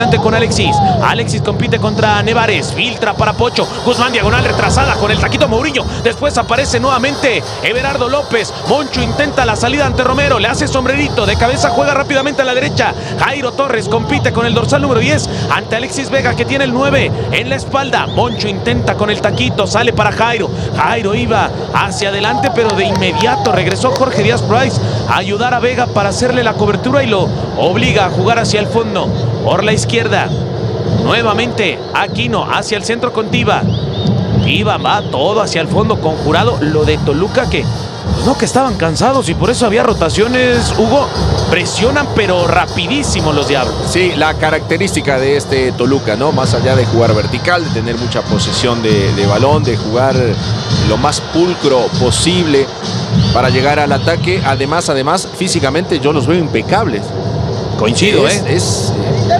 con Alexis. Alexis compite contra Nevares. Filtra para Pocho. Guzmán diagonal retrasada con el taquito Mourinho. Después aparece nuevamente Everardo López. Moncho intenta la salida ante Romero. Le hace sombrerito. De cabeza juega rápidamente a la derecha. Jairo Torres compite con el dorsal número 10 ante Alexis Vega, que tiene el 9 en la espalda. Moncho intenta con el taquito. Sale para Jairo. Jairo iba hacia adelante, pero de inmediato regresó Jorge Díaz Price a ayudar a Vega para hacerle la cobertura y lo obliga a jugar hacia el fondo. Por la izquierda, nuevamente Aquino hacia el centro con Tiva. Tiva va todo hacia el fondo con Jurado. Lo de Toluca que estaban cansados y por eso había rotaciones. Hugo, presionan pero rapidísimo los Diablos. Sí, la característica de este Toluca, ¿no? Más allá de jugar vertical, de tener mucha posesión de balón, de jugar lo más pulcro posible para llegar al ataque. Además, físicamente yo los veo impecables. Coincido, es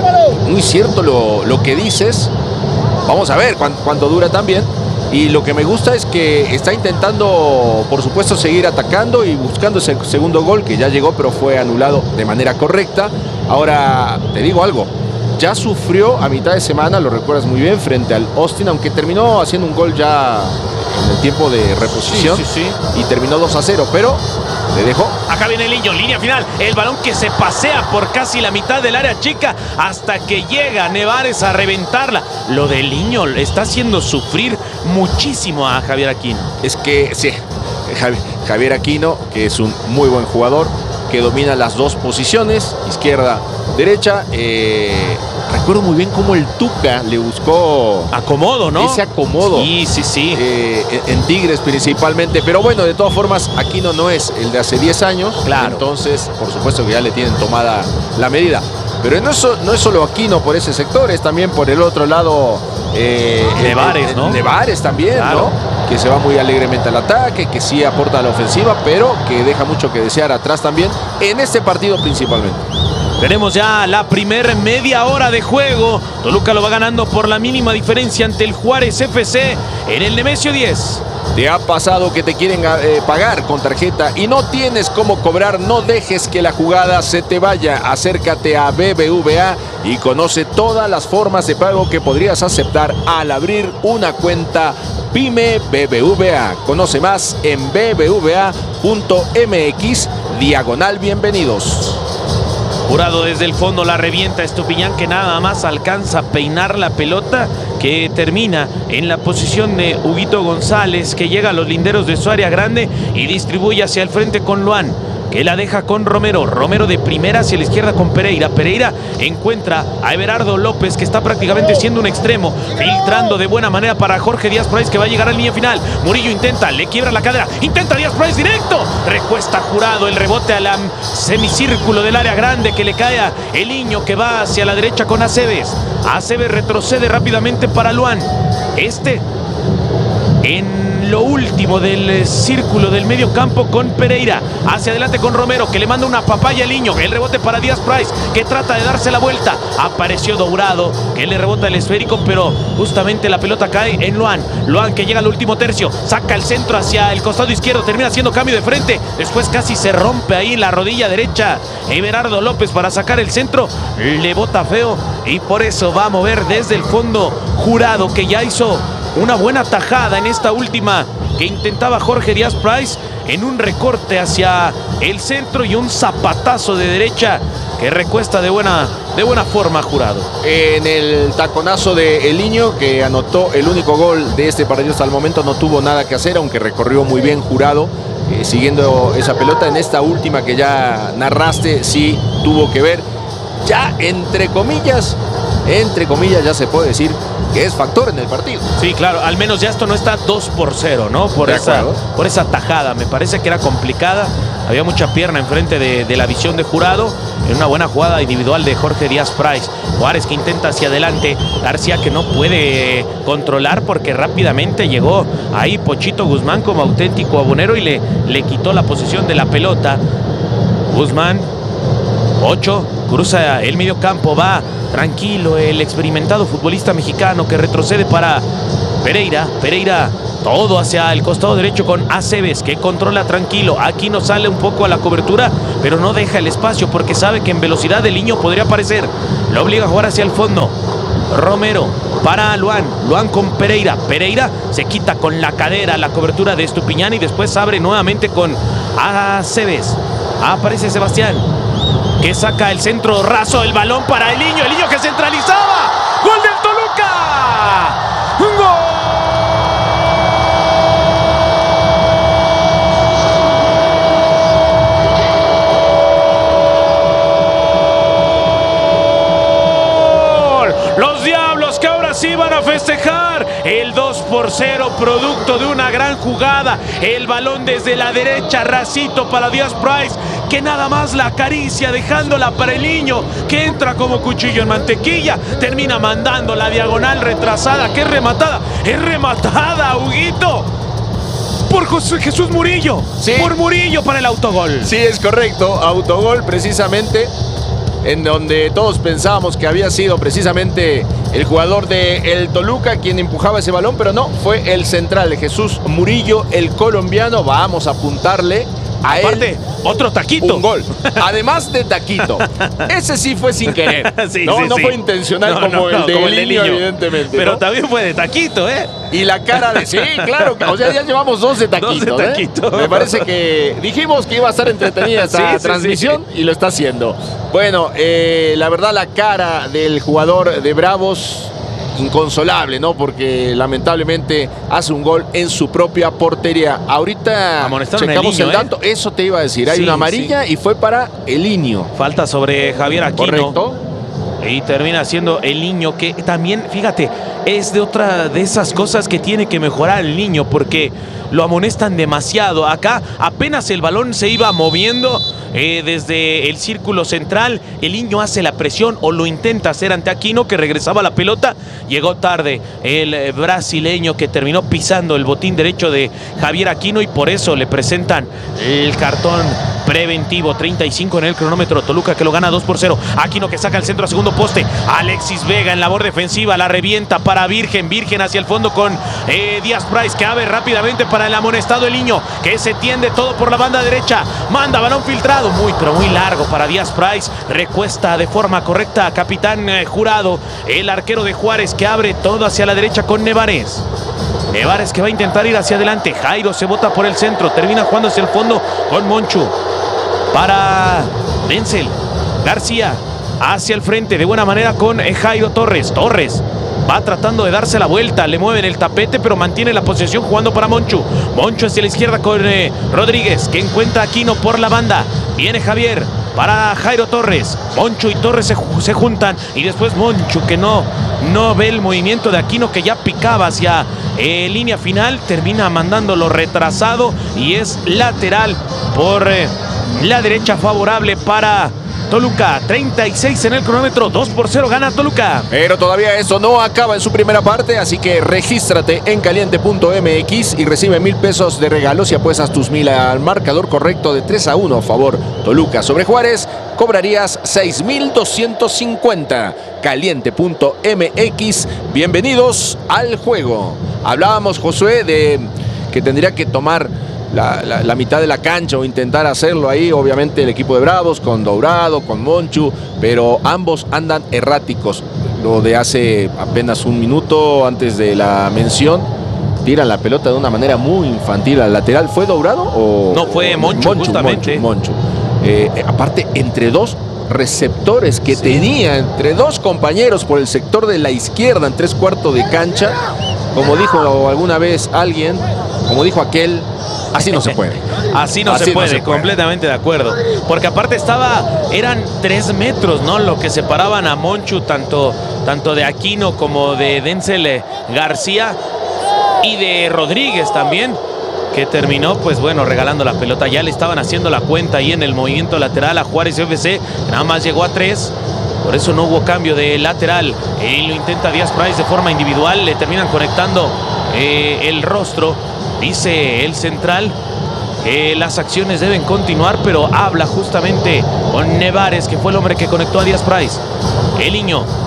muy cierto lo que dices. Vamos a ver cuánto dura también. Y lo que me gusta es que está intentando, por supuesto, seguir atacando y buscando ese segundo gol que ya llegó, pero fue anulado de manera correcta. Ahora, te digo algo. Ya sufrió a mitad de semana, lo recuerdas muy bien, frente al Austin, aunque terminó haciendo un gol ya en el tiempo de reposición. Sí. Y terminó 2-0, pero le dejó. Acá viene el Liño, línea final. El balón que se pasea por casi la mitad del área chica hasta que llega Nevares a reventarla. Lo del Liño está haciendo sufrir muchísimo a Javier Aquino. Es que sí, Javier Aquino, que es un muy buen jugador, que domina las dos posiciones, izquierda, derecha. Recuerdo muy bien cómo el Tuca le buscó acomodo, ¿no? Ese acomodo. Sí. En Tigres principalmente. Pero bueno, de todas formas, Aquino no es el de hace 10 años. Claro. Entonces, por supuesto que ya le tienen tomada la medida. Pero no es solo Aquino por ese sector, es también por el otro lado. Nevares, ¿no? Nevares también, claro, ¿no? Que se va muy alegremente al ataque, que sí aporta a la ofensiva, pero que deja mucho que desear atrás también, en este partido principalmente. Tenemos ya la primer media hora de juego. Toluca lo va ganando por la mínima diferencia ante el Juárez FC en el Nemesio 10. ¿Te ha pasado que te quieren pagar con tarjeta y no tienes cómo cobrar? No dejes que la jugada se te vaya. Acércate a BBVA y conoce todas las formas de pago que podrías aceptar al abrir una cuenta Pyme BBVA. Conoce más en bbva.mx/bienvenidos. Jurado desde el fondo la revienta. Estupiñán, que nada más alcanza a peinar la pelota, que termina en la posición de Huguito González, que llega a los linderos de su área grande y distribuye hacia el frente con Luan, que la deja con Romero. Romero de primera hacia la izquierda con Pereira. Pereira encuentra a Everardo López, que está prácticamente siendo un extremo, filtrando de buena manera para Jorge Díaz Price, que va a llegar a la línea final. Murillo intenta, le quiebra la cadera, intenta Díaz Price directo, recuesta Jurado, el rebote al semicírculo del área grande, que le cae a el Niño, que va hacia la derecha con Aceves. Aceves retrocede rápidamente para Luan. En lo último del círculo del medio campo con Pereira. Hacia adelante con Romero, que le manda una papaya al Niño. El rebote para Díaz Price, que trata de darse la vuelta. Apareció Dourado, que le rebota el esférico, pero justamente la pelota cae en Luan. Luan, que llega al último tercio, saca el centro hacia el costado izquierdo, termina haciendo cambio de frente. Después casi se rompe ahí la rodilla derecha Everardo López para sacar el centro. Le bota feo y por eso va a mover desde el fondo Jurado, que ya hizo una buena tajada en esta última que intentaba Jorge Díaz Price, en un recorte hacia el centro y un zapatazo de derecha que recuesta de buena forma Jurado. En el taconazo de El Niño, que anotó el único gol de este partido hasta el momento, no tuvo nada que hacer, aunque recorrió muy bien Jurado, siguiendo esa pelota. En esta última que ya narraste, sí tuvo que ver. Ya entre comillas ya se puede decir que es factor en el partido. Sí, claro, al menos ya esto no está 2-0, ¿no? Por esa tajada, me parece que era complicada. Había mucha pierna enfrente de la visión de Jurado, en una buena jugada individual de Jorge Díaz Price. Juárez, que intenta hacia adelante, García, que no puede controlar porque rápidamente llegó ahí Pochito Guzmán como auténtico abonero y le quitó la posesión de la pelota. Guzmán, 8, cruza el medio campo, va tranquilo el experimentado futbolista mexicano, que retrocede para Pereira. Pereira Todo hacia el costado derecho con Aceves, que controla tranquilo. Aquino sale un poco a la cobertura, pero no deja el espacio porque sabe que en velocidad el niño podría aparecer. Lo obliga a jugar hacia el fondo. Romero para Luan. Luan con Pereira. Pereira se quita con la cadera la cobertura de Estupiñán y después abre nuevamente con Aceves. Aparece Sebastián, que saca el centro raso, el balón para el niño que centralizaba. ¡Gol del Toluca! ¡Gol! Los Diablos que ahora sí van a festejar el 2-0 producto de una gran jugada. El balón desde la derecha, racito para Díaz Price, que nada más la acaricia dejándola para el niño, que entra como cuchillo en mantequilla, termina mandando la diagonal retrasada, que es rematada, Huguito, por Jesús Murillo. Sí. Por Murillo para el autogol. Sí, es correcto, autogol precisamente, en donde todos pensábamos que había sido precisamente el jugador del Toluca quien empujaba ese balón, pero no, fue el central, Jesús Murillo, el colombiano. Vamos a apuntarle a Aparte, él otro taquito. un gol, además de taquito. Ese sí fue sin querer. Sí, no sí. fue intencional como el de niño, evidentemente. Pero ¿no? también fue de taquito, ¿eh? Y la cara de... Sí, claro. O sea, ya llevamos 2 de taquito. 2 de taquito. Me parece que dijimos que iba a estar entretenida esta transmisión y lo está haciendo. Bueno, la verdad, la cara del jugador de Bravos, inconsolable, ¿no? Porque lamentablemente hace un gol en su propia portería. Ahorita checamos el dato. Eso te iba a decir. Hay una amarilla y fue para el niño. Falta sobre Javier Aquino. Correcto. Y termina siendo el niño, que también, fíjate, es de otra de esas cosas que tiene que mejorar el niño, porque lo amonestan demasiado. Acá apenas el balón se iba moviendo desde el círculo central, el niño hace la presión o lo intenta hacer ante Aquino, que regresaba la pelota. Llegó tarde el brasileño, que terminó pisando el botín derecho de Javier Aquino, y por eso le presentan el cartón preventivo. 35 en el cronómetro. Toluca que lo gana 2-0. Aquino que saca el centro a segundo poste. Alexis Vega en labor defensiva, la revienta para Virgen hacia el fondo con Díaz Price, que abre rápidamente para el amonestado el niño, que se tiende todo por la banda derecha. Manda balón filtrado, pero muy largo para Díaz Price. Recuesta de forma correcta Capitán Jurado, el arquero de Juárez, que abre todo hacia la derecha con Nevares. Nevares que va a intentar ir hacia adelante. Jairo se bota por el centro, termina jugando hacia el fondo con Monchu para Denzel García, hacia el frente de buena manera con Jairo Torres. Va tratando de darse la vuelta, le mueven el tapete, pero mantiene la posesión jugando para Monchu. Monchu hacia la izquierda con Rodríguez, que encuentra a Aquino por la banda. Viene Javier para Jairo Torres. Monchu y Torres se juntan, y después Monchu, que no ve el movimiento de Aquino, que ya picaba hacia línea final, termina mandándolo retrasado y es lateral por la derecha, favorable para Toluca. 36 en el cronómetro, 2-0 gana Toluca. Pero todavía eso no acaba en su primera parte, así que regístrate en caliente.mx y recibe 1,000 pesos de regalo si apuestas tus 1,000 al marcador correcto de 3-1 a favor Toluca sobre Juárez. Cobrarías 6,250. Caliente.mx. Bienvenidos al juego. Hablábamos, Josué, de que tendría que tomar la mitad de la cancha o intentar hacerlo ahí, obviamente el equipo de Bravos con Dourado, con Monchu, pero ambos andan erráticos. Lo de hace apenas un minuto antes de la mención, tiran la pelota de una manera muy infantil al lateral. ¿Fue Dourado o...? No, fue Monchu, justamente. Monchu. Aparte, entre dos receptores que tenía, entre dos compañeros por el sector de la izquierda en 3/4 de cancha, como dijo alguna vez alguien, como dijo aquel, así no se puede. Así no se puede, completamente de acuerdo. Porque aparte eran 3 metros, ¿no? Lo que separaban a Monchu, tanto de Aquino como de Denzel García, y de Rodríguez también, que terminó, pues bueno, regalando la pelota. Ya le estaban haciendo la cuenta ahí en el movimiento lateral a Juárez FC, nada más llegó a 3. Por eso no hubo cambio de lateral. Y lo intenta Díaz Price de forma individual. Le terminan conectando el rostro. Dice el central que las acciones deben continuar, pero habla justamente con Nevares, que fue el hombre que conectó a Díaz Price. El niño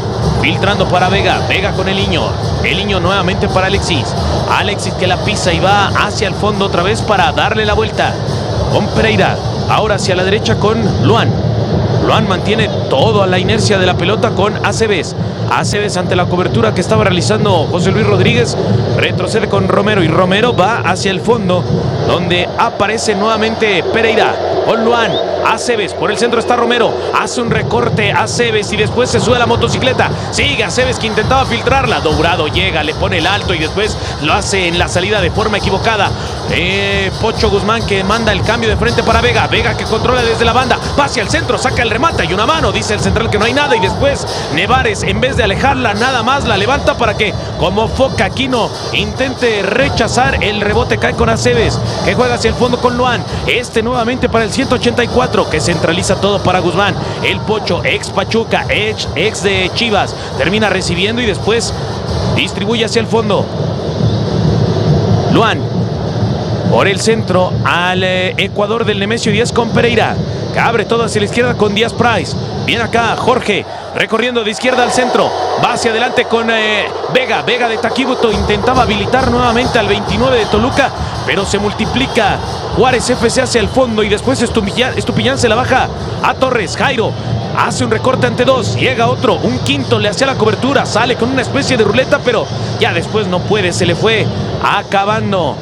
Filtrando para Vega. Vega con el Niño. El Niño nuevamente para Alexis. Alexis que la pisa y va hacia el fondo otra vez para darle la vuelta. Con Pereira. Ahora hacia la derecha con Luan. Luan mantiene toda la inercia de la pelota con Aceves. Aceves ante la cobertura que estaba realizando José Luis Rodríguez. Retrocede con Romero y Romero va hacia el fondo donde aparece nuevamente Pereira. Con Luan. Aceves, por el centro está Romero. Hace un recorte Aceves y después se sube a la motocicleta. Sigue Aceves que intentaba filtrarla. Dourado llega, le pone el alto y después lo hace en la salida de forma equivocada. Pocho Guzmán que manda el cambio de frente para Vega. Vega que controla desde la banda. Va hacia el centro, saca el remate y una mano. Dice el central que no hay nada y después Nevares en vez de alejarla nada más la levanta para que como foca Aquino intente rechazar el rebote. Cae con Aceves que juega hacia el fondo con Luan. Nuevamente para el 184 que centraliza todo para Guzmán. El Pocho, ex Pachuca, ex de Chivas, termina recibiendo y después distribuye hacia el fondo. Luan por el centro al Ecuador del Nemesio Díaz con Pereira, que abre todo hacia la izquierda con Díaz Price. Viene acá Jorge recorriendo de izquierda al centro, va hacia adelante con Vega. Vega de Taquibuto intentaba habilitar nuevamente al 29 de Toluca, pero se multiplica Juárez FC hacia el fondo y después Estupiñán se la baja a Torres. Jairo hace un recorte ante dos, llega otro, un quinto, le hacía la cobertura, sale con una especie de ruleta, pero ya después no puede, se le fue acabando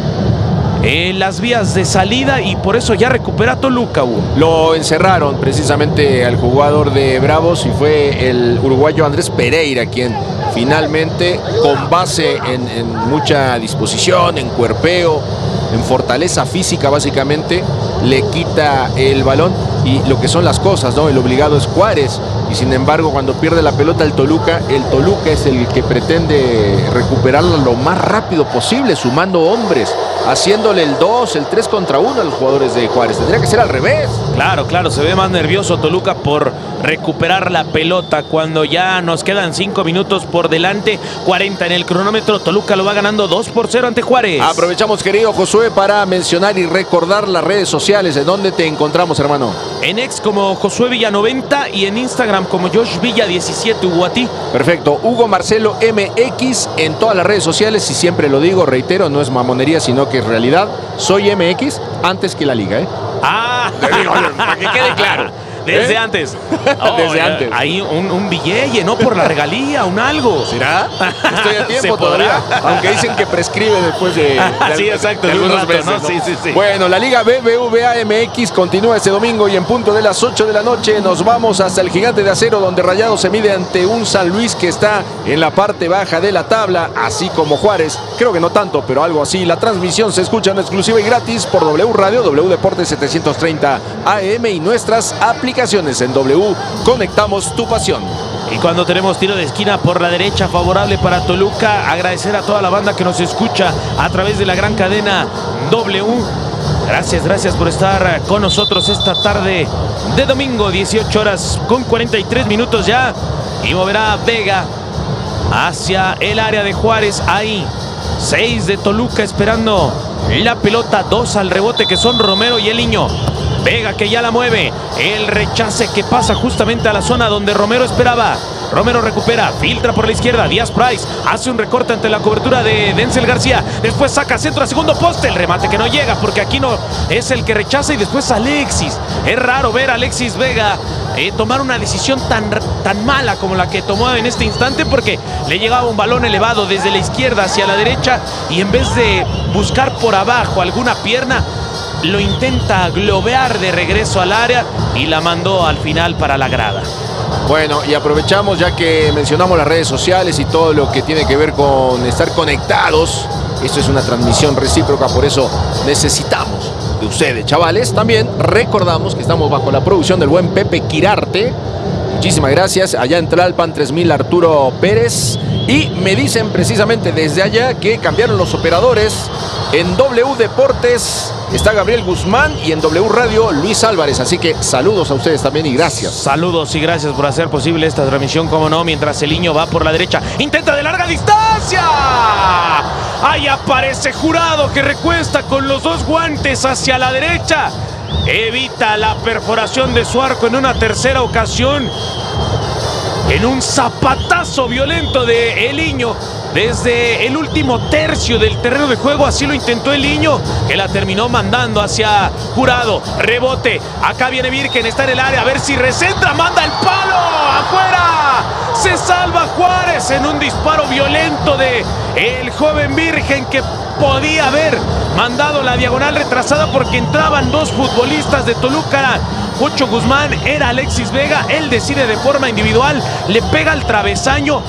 las vías de salida y por eso ya recupera Toluca. Lo encerraron precisamente al jugador de Bravos y fue el uruguayo Andrés Pereira quien finalmente, con base en mucha disposición, en cuerpeo, en fortaleza física básicamente, le quita el balón y lo que son las cosas, ¿no? El obligado es Juárez y sin embargo cuando pierde la pelota el Toluca es el que pretende recuperarla lo más rápido posible, sumando hombres, haciéndole el 2, el 3 contra 1 a los jugadores de Juárez. Tendría que ser al revés. Claro, se ve más nervioso Toluca por recuperar la pelota cuando ya nos quedan 5 minutos por delante, 40 en el cronómetro. Toluca lo va ganando 2-0 ante Juárez. Aprovechamos, querido Josué, para mencionar y recordar las redes sociales. ¿En dónde te encontramos, hermano? En X como Josué Villa 90 y en Instagram como Josh Villa 17. Hugo, a ti. Perfecto, Hugo Marcelo MX en todas las redes sociales y siempre lo digo, reitero, no es mamonería sino que es realidad. Soy MX antes que la liga, ¿eh? Para que quede claro. Desde antes. Desde antes. Ahí un billete, ¿no? Por la regalía, un algo. ¿Será? Estoy a tiempo todavía. Aunque dicen que prescribe después de sí, exacto, de algunos meses, ¿no? Sí. Bueno, la Liga BBVA MX continúa este domingo y en punto de las 8 de la noche nos vamos hasta el Gigante de Acero, donde Rayados se mide ante un San Luis que está en la parte baja de la tabla, así como Juárez. Creo que no tanto, pero algo así. La transmisión se escucha en exclusiva y gratis por W Radio, W Deportes 730 AM y nuestras aplicaciones en W. Conectamos tu pasión. Y cuando tenemos tiro de esquina por la derecha favorable para Toluca, agradecer a toda la banda que nos escucha a través de la gran cadena W. Gracias por estar con nosotros esta tarde de domingo, 18 horas con 43 minutos ya. Y moverá Vega hacia el área de Juárez. Ahí 6 de Toluca esperando la pelota, 2 al rebote que son Romero y el Niño. Vega que ya la mueve, el rechace que pasa justamente a la zona donde Romero esperaba. Romero recupera, filtra por la izquierda, Díaz Price hace un recorte ante la cobertura de Denzel García, después saca centro a segundo poste, el remate que no llega porque Aquino es el que rechaza y después Alexis. Es raro ver a Alexis Vega tomar una decisión tan mala como la que tomó en este instante, porque le llegaba un balón elevado desde la izquierda hacia la derecha y en vez de buscar por abajo alguna pierna, lo intenta globear de regreso al área y la mandó al final para la grada. Bueno, y aprovechamos ya que mencionamos las redes sociales y todo lo que tiene que ver con estar conectados. Esto es una transmisión recíproca, por eso necesitamos de ustedes, chavales. También recordamos que estamos bajo la producción del buen Pepe Quirarte. Muchísimas gracias. Allá en Tlalpan 3000 Arturo Pérez. Y me dicen precisamente desde allá que cambiaron los operadores. En W Deportes está Gabriel Guzmán y en W Radio Luis Álvarez. Así que saludos a ustedes también y gracias. Saludos y gracias por hacer posible esta transmisión, como no, mientras el Niño va por la derecha. Intenta de larga distancia. Ahí aparece Jurado que recuesta con los dos guantes hacia la derecha. Evita la perforación de su arco en una tercera ocasión. en un zapatazo violento de Eliño. Desde el último tercio del terreno de juego, así lo intentó Eliño, que la terminó mandando hacia Jurado. Rebote, acá viene Virgen, está en el área, a ver si recentra, manda el palo, afuera. Se salva Juárez en un disparo violento de el joven Virgen, que podía haber mandado la diagonal retrasada porque entraban dos futbolistas de Toluca. Pocho Guzmán, era Alexis Vega, él decide de forma individual, le pega al travesaño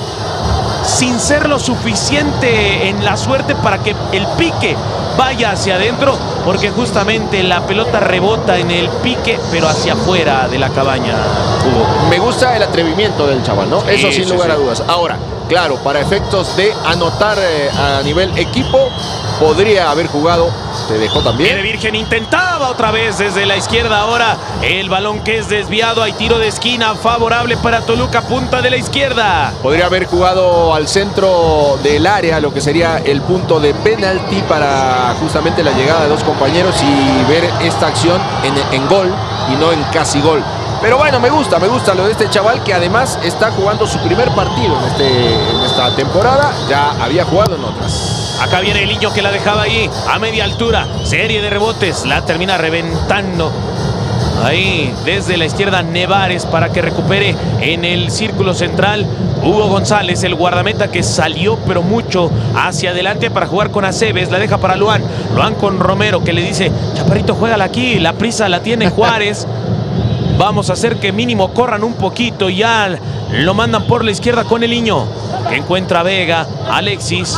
sin ser lo suficiente en la suerte para que el pique vaya hacia adentro, porque justamente la pelota rebota en el pique, pero hacia afuera de la cabaña, Hugo. Me gusta el atrevimiento del chaval, ¿no? Sí, eso sin lugar a dudas. Ahora, claro, para efectos de anotar a nivel equipo, podría haber jugado. Te dejó también. Viene Virgen, intentaba otra vez desde la izquierda. Ahora el balón que es desviado. Hay tiro de esquina favorable para Toluca, punta de la izquierda. Podría haber jugado al centro del área, lo que sería el punto de penalti para justamente la llegada de dos compañeros y ver esta acción en gol y no en casi gol. Pero bueno, me gusta lo de este chaval, que además está jugando su primer partido en esta temporada. Ya había jugado en otras. Acá viene Eliño, que la dejaba ahí a media altura. Serie de rebotes, la termina reventando. Ahí desde la izquierda Nevares para que recupere en el círculo central Hugo González, el guardameta que salió pero mucho hacia adelante para jugar con Aceves. La deja para Luan. Luan con Romero, que le dice: Chaparrito, juégala aquí, la prisa la tiene Juárez. Vamos a hacer que mínimo corran un poquito. Ya lo mandan por la izquierda con Eliño, que encuentra a Vega. Alexis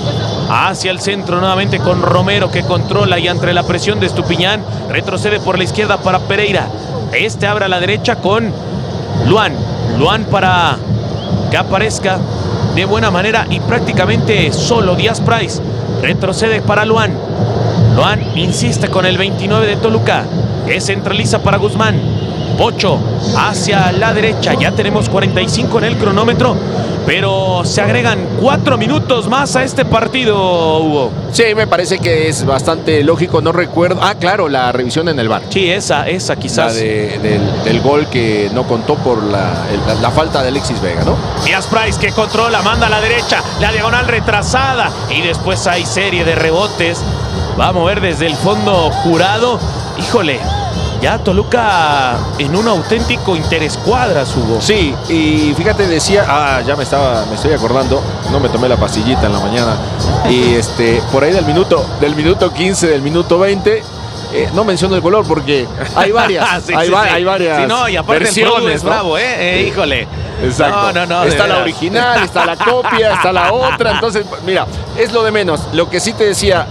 hacia el centro nuevamente con Romero, que controla, y entre la presión de Estupiñán retrocede por la izquierda para Pereira. Este abre a la derecha con Luan. Luan para que aparezca de buena manera y prácticamente solo Díaz Price. Retrocede para Luan. Luan insiste con el 29 de Toluca, que centraliza para Guzmán. Pocho hacia la derecha. Ya tenemos 45 en el cronómetro, pero se agregan 4 minutos más a este partido, Hugo. Sí, me parece que es bastante lógico. No recuerdo. Ah, claro, la revisión en el VAR. Sí, esa quizás. La del gol que no contó por la falta de Alexis Vega, ¿no? Díaz Price, que controla, manda a la derecha, la diagonal retrasada, y después hay serie de rebotes. Va a mover desde el fondo Jurado. Híjole, ya Toluca en un auténtico interescuadras, Hugo. Sí, y fíjate, decía, ya me estoy acordando, no me tomé la pastillita en la mañana, y por ahí del minuto 15, del minuto 20, no menciono el color porque hay varias, sí, hay varias sí, no, y aparte versiones, el es, ¿no? Bravo, híjole. Exacto. No, está la original, está la copia, está la otra. Entonces, mira, es lo de menos. Lo que sí te decía,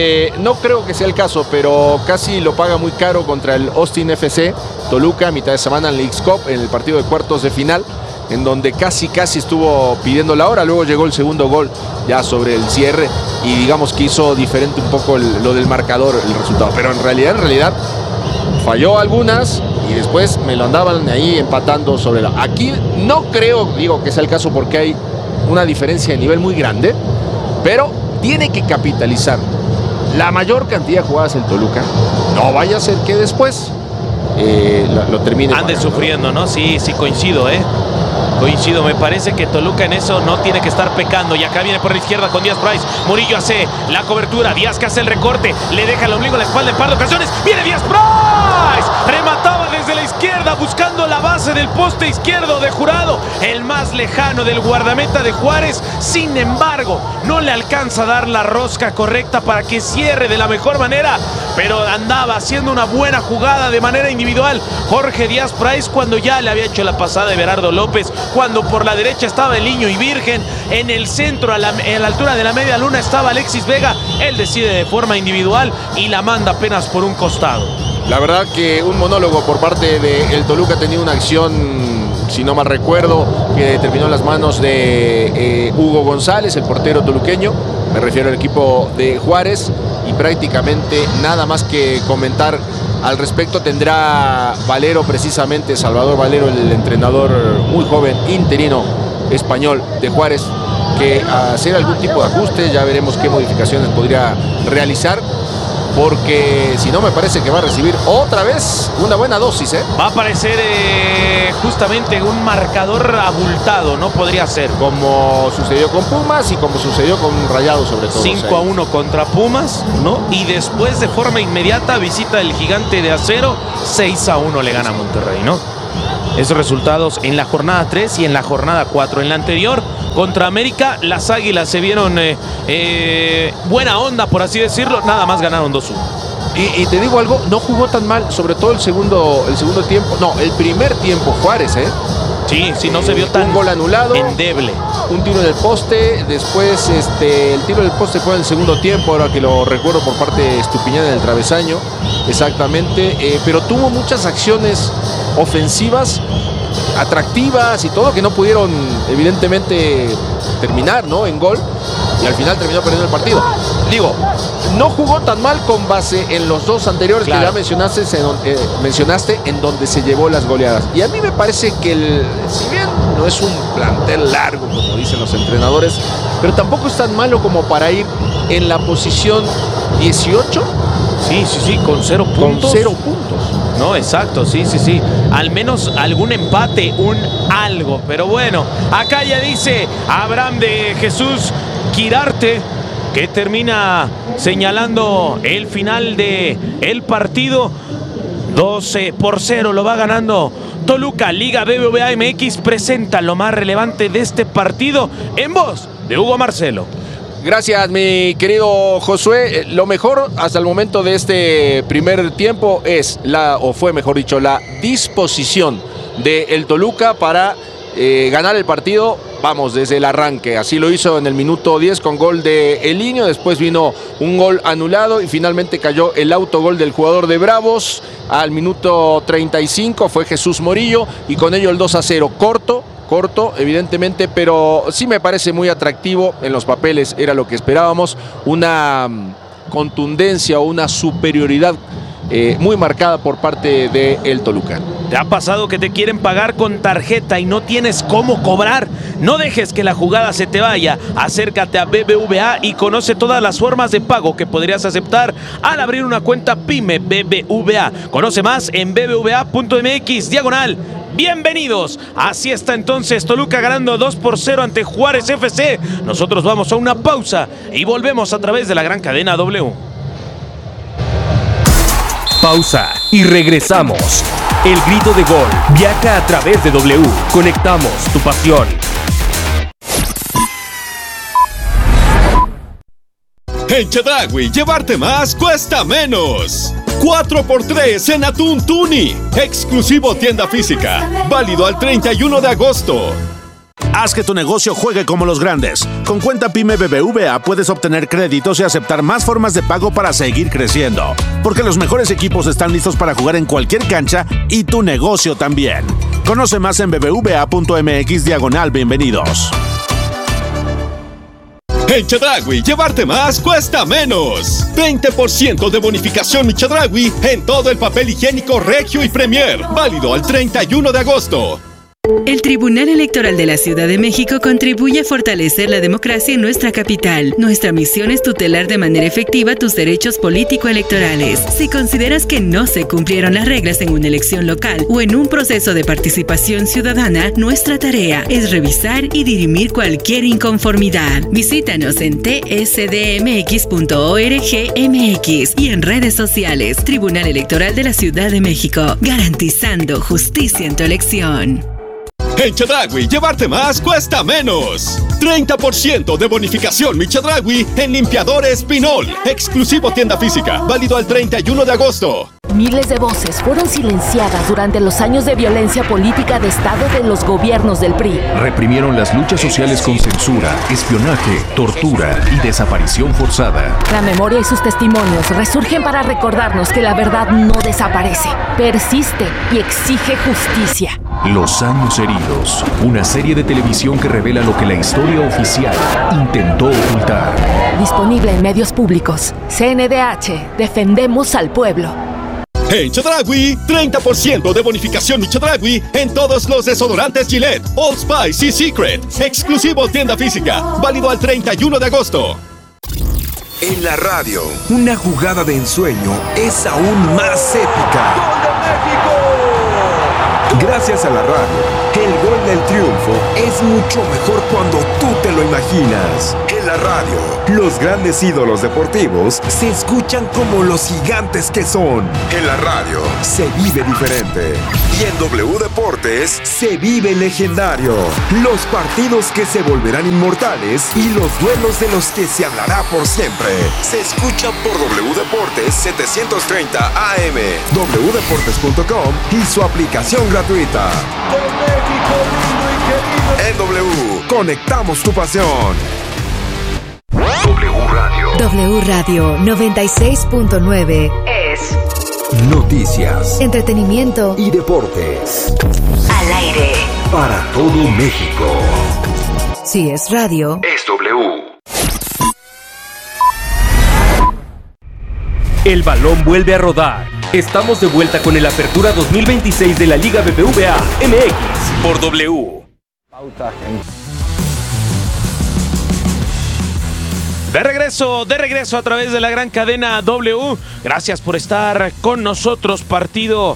no creo que sea el caso, pero casi lo paga muy caro contra el Austin FC Toluca a mitad de semana en Leagues Cup, en el partido de cuartos de final, en donde casi estuvo pidiendo la hora. Luego llegó el segundo gol ya sobre el cierre y digamos que hizo diferente un poco lo del marcador, el resultado. Pero en realidad falló algunas y después me lo andaban ahí empatando sobre la... Aquí no creo, digo, que sea el caso porque hay una diferencia de nivel muy grande, pero tiene que capitalizar la mayor cantidad de jugadas el Toluca. No vaya a ser que después lo termine ande pagando, sufriendo, ¿no? Sí, coincido, Coincido, me parece que Toluca en eso no tiene que estar pecando. Y acá viene por la izquierda con Díaz Price. Murillo hace la cobertura, Díaz que hace el recorte, le deja el ombligo a la espalda en par de ocasiones. ¡Viene Díaz Price! Remataba desde la izquierda buscando la base del poste izquierdo de Jurado, el más lejano del guardameta de Juárez. Sin embargo, no le alcanza a dar la rosca correcta para que cierre de la mejor manera, pero andaba haciendo una buena jugada de manera individual Jorge Díaz Price, cuando ya le había hecho la pasada de Everardo López, cuando por la derecha estaba Eliño y Virgen, en el centro a la altura de la media luna estaba Alexis Vega. Él decide de forma individual y la manda apenas por un costado. La verdad que un monólogo por parte del Toluca. Tenía una acción, si no mal recuerdo, que terminó en las manos de Hugo González, el portero toluqueño. Me refiero al equipo de Juárez, y prácticamente nada más que comentar al respecto. Tendrá Valero, precisamente Salvador Valero, el entrenador muy joven, interino español de Juárez, que hacer algún tipo de ajuste. Ya veremos qué modificaciones podría realizar. porque si no me parece que va a recibir otra vez una buena dosis, ¿eh? Va a aparecer justamente un marcador abultado, ¿no? Podría ser. Como sucedió con Pumas y como sucedió con Rayados sobre todo. 5-1 contra Pumas, ¿no? Y después de forma inmediata visita el Gigante de Acero, 6-1 le gana a Monterrey, ¿no? Esos resultados en la jornada 3 y en la jornada 4. En la anterior, contra América, las Águilas se vieron buena onda, por así decirlo. Nada más ganaron 2-1. Y te digo algo, no jugó tan mal, sobre todo el segundo tiempo. No, el primer tiempo Juárez, ¿eh? Sí, no se vio tan un gol anulado, endeble. Un tiro en el poste, después el tiro del poste fue en el segundo tiempo, ahora que lo recuerdo, por parte de Estupiñán en el travesaño, exactamente, pero tuvo muchas acciones ofensivas, atractivas y todo, que no pudieron evidentemente terminar, ¿no?, en gol, y al final terminó perdiendo el partido. Digo, no jugó tan mal con base en los dos anteriores, claro, que ya mencionaste, en donde se llevó las goleadas. Y a mí me parece que si bien no es un plantel largo, como dicen los entrenadores, pero tampoco es tan malo como para ir en la posición 18. Sí, con 0 puntos. Con 0 puntos. No, exacto, sí. Al menos algún empate, algo. Pero bueno, acá ya dice Abraham de Jesús Quirarte, que termina señalando el final del partido. 12-0 lo va ganando Toluca. Liga BBVA MX presenta lo más relevante de este partido en voz de Hugo Marcelo. Gracias, mi querido Josué. Lo mejor hasta el momento de este primer tiempo fue mejor dicho, la disposición del Toluca para ganar el partido. Vamos, desde el arranque. Así lo hizo en el minuto 10 con gol de Elinho. Después vino un gol anulado y finalmente cayó el autogol del jugador de Bravos. Al minuto 35 fue Jesús Morillo y con ello el 2-0. Corto, evidentemente, pero sí me parece muy atractivo. En los papeles era lo que esperábamos. Una contundencia o una superioridad muy marcada por parte del Toluca. ¿Te ha pasado que te quieren pagar con tarjeta y no tienes cómo cobrar? No dejes que la jugada se te vaya. Acércate a BBVA y conoce todas las formas de pago que podrías aceptar al abrir una cuenta PYME BBVA. Conoce más en bbva.mx/bienvenidos. Así está entonces Toluca ganando 2-0 ante Juárez FC. Nosotros vamos a una pausa y volvemos a través de la gran cadena W. Pausa y regresamos. El grito de gol viaja a través de W. Conectamos tu pasión. En Chedraui, llevarte más cuesta menos. 4x3 en atún tuni. Exclusivo tienda física. Válido al 31 de agosto. Haz que tu negocio juegue como los grandes. Con cuenta PYME BBVA puedes obtener créditos y aceptar más formas de pago para seguir creciendo. Porque los mejores equipos están listos para jugar en cualquier cancha y tu negocio también. Conoce más en bbva.mx/bienvenidos. En Chedraui, llevarte más cuesta menos. 20% de bonificación Mi Chedraui en todo el papel higiénico Regio y Premier. Válido al 31 de agosto. El Tribunal Electoral de la Ciudad de México contribuye a fortalecer la democracia en nuestra capital. Nuestra misión es tutelar de manera efectiva tus derechos político-electorales. Si consideras que no se cumplieron las reglas en una elección local o en un proceso de participación ciudadana, nuestra tarea es revisar y dirimir cualquier inconformidad. Visítanos en tsdmx.org.mx y en redes sociales. Tribunal Electoral de la Ciudad de México, garantizando justicia en tu elección. En Chedraui, llevarte más cuesta menos. 30% de bonificación Mi Chedraui en limpiadores Pinol. Exclusivo tienda física. Válido al 31 de agosto. Miles de voces fueron silenciadas durante los años de violencia política de Estado de los gobiernos del PRI. Reprimieron las luchas sociales con censura, espionaje, tortura y desaparición forzada. La memoria y sus testimonios resurgen para recordarnos que la verdad no desaparece, persiste y exige justicia. Los años heridos, una serie de televisión que revela lo que la historia oficial intentó ocultar. Disponible en medios públicos. CNDH, defendemos al pueblo. En Chedraui, 30% de bonificación Mi Chedraui en todos los desodorantes Gillette, Old Spice y Secret. Exclusivo tienda física. Válido al 31 de agosto. En la radio, una jugada de ensueño es aún más épica. ¡Gol de México! Gracias a la radio, el gol del triunfo es mucho mejor cuando tú te lo imaginas. En la radio, los grandes ídolos deportivos se escuchan como los gigantes que son. En la radio, se vive diferente. Y en W Deportes, se vive legendario. Los partidos que se volverán inmortales y los duelos de los que se hablará por siempre. Se escuchan por W Deportes 730 AM, wdeportes.com y su aplicación gratuita. De México lindo y querido. En W, conectamos tu pasión. W Radio 96.9 es noticias, entretenimiento y deportes. Al aire. Para todo México. Si es radio, es W. El balón vuelve a rodar. Estamos de vuelta con el Apertura 2026 de la Liga BBVA MX por W. De regreso a través de la gran cadena W. Gracias por estar con nosotros. Partido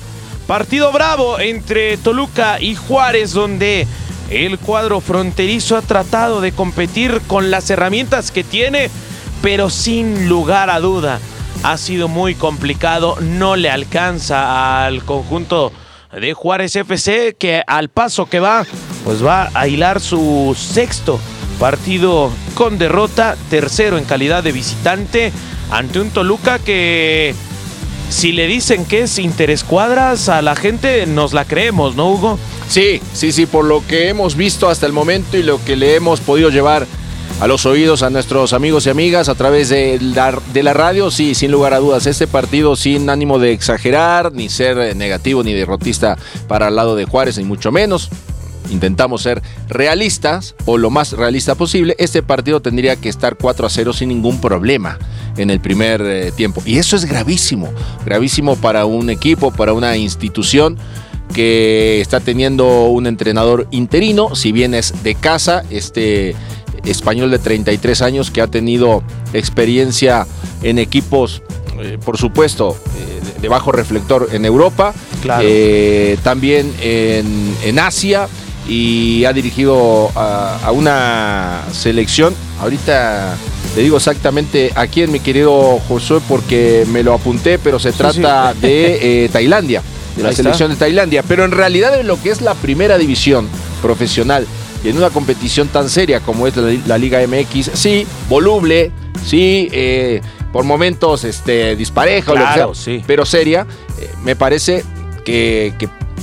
bravo entre Toluca y Juárez, donde el cuadro fronterizo ha tratado de competir con las herramientas que tiene, pero sin lugar a duda ha sido muy complicado. No le alcanza al conjunto de Juárez FC, que al paso que va, pues va a hilar su sexto partido con derrota, tercero en calidad de visitante ante un Toluca que, si le dicen que es interescuadras, a la gente nos la creemos, ¿no, Hugo? Sí, por lo que hemos visto hasta el momento y lo que le hemos podido llevar a los oídos a nuestros amigos y amigas a través de la radio, sí, sin lugar a dudas, este partido sin ánimo de exagerar, ni ser negativo ni derrotista para el lado de Juárez, ni mucho menos. Intentamos ser realistas o lo más realista posible. Este partido tendría que estar 4-0 sin ningún problema en el primer tiempo. Y eso es gravísimo para un equipo, para una institución que está teniendo un entrenador interino, si bien es de casa, este español de 33 años que ha tenido experiencia en equipos, por supuesto, de bajo reflector en Europa, claro. También en Asia, y ha dirigido a una selección. Ahorita te digo exactamente a quién, mi querido Josué, porque me lo apunté, pero se trata de Tailandia, de la selección de Tailandia. Pero en realidad, en lo que es la primera división profesional, y en una competición tan seria como es la Liga MX, sí, voluble, sí, por momentos dispareja, claro, o lo que sea, sí, pero seria, me parece que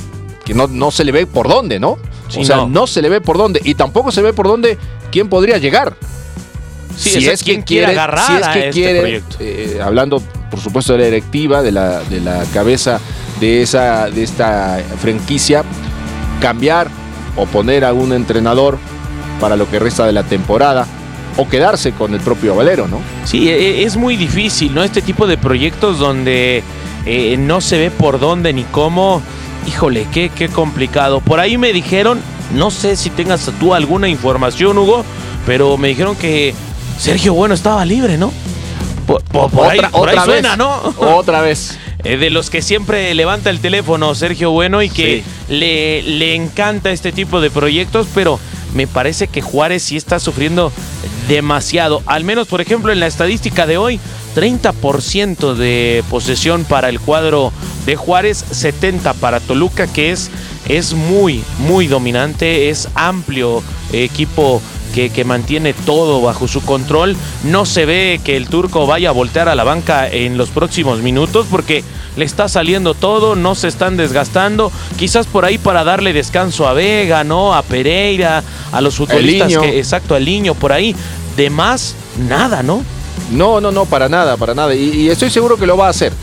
no se le ve por dónde, ¿no? Sí, o sea, no se le ve por dónde, y tampoco se ve por dónde quién podría llegar. Sí, si es quien quiere agarrar si es que a este quiere, proyecto. Hablando, por supuesto, de la directiva, de la cabeza de esta franquicia, cambiar o poner a un entrenador para lo que resta de la temporada, o quedarse con el propio Valero, ¿no? Sí, es muy difícil, ¿no? Este tipo de proyectos donde no se ve por dónde ni cómo. Híjole, qué complicado. Por ahí me dijeron, no sé si tengas tú alguna información, Hugo, pero me dijeron que Sergio Bueno estaba libre, ¿no? Por ahí suena, ¿no? Otra vez. De los que siempre levanta el teléfono Sergio Bueno y que le encanta este tipo de proyectos, pero me parece que Juárez sí está sufriendo demasiado. Al menos, por ejemplo, en la estadística de hoy, 30% de posesión para el cuadro de Juárez, 70% para Toluca, que es muy, muy dominante, es amplio equipo que mantiene todo bajo su control. No se ve que el turco vaya a voltear a la banca en los próximos minutos porque le está saliendo todo, no se están desgastando. Quizás por ahí para darle descanso a Vega, ¿no? A Pereira, a los futbolistas exacto, al Niño, por ahí. De más, nada, ¿no? No, para nada. Y estoy seguro que lo va a hacer,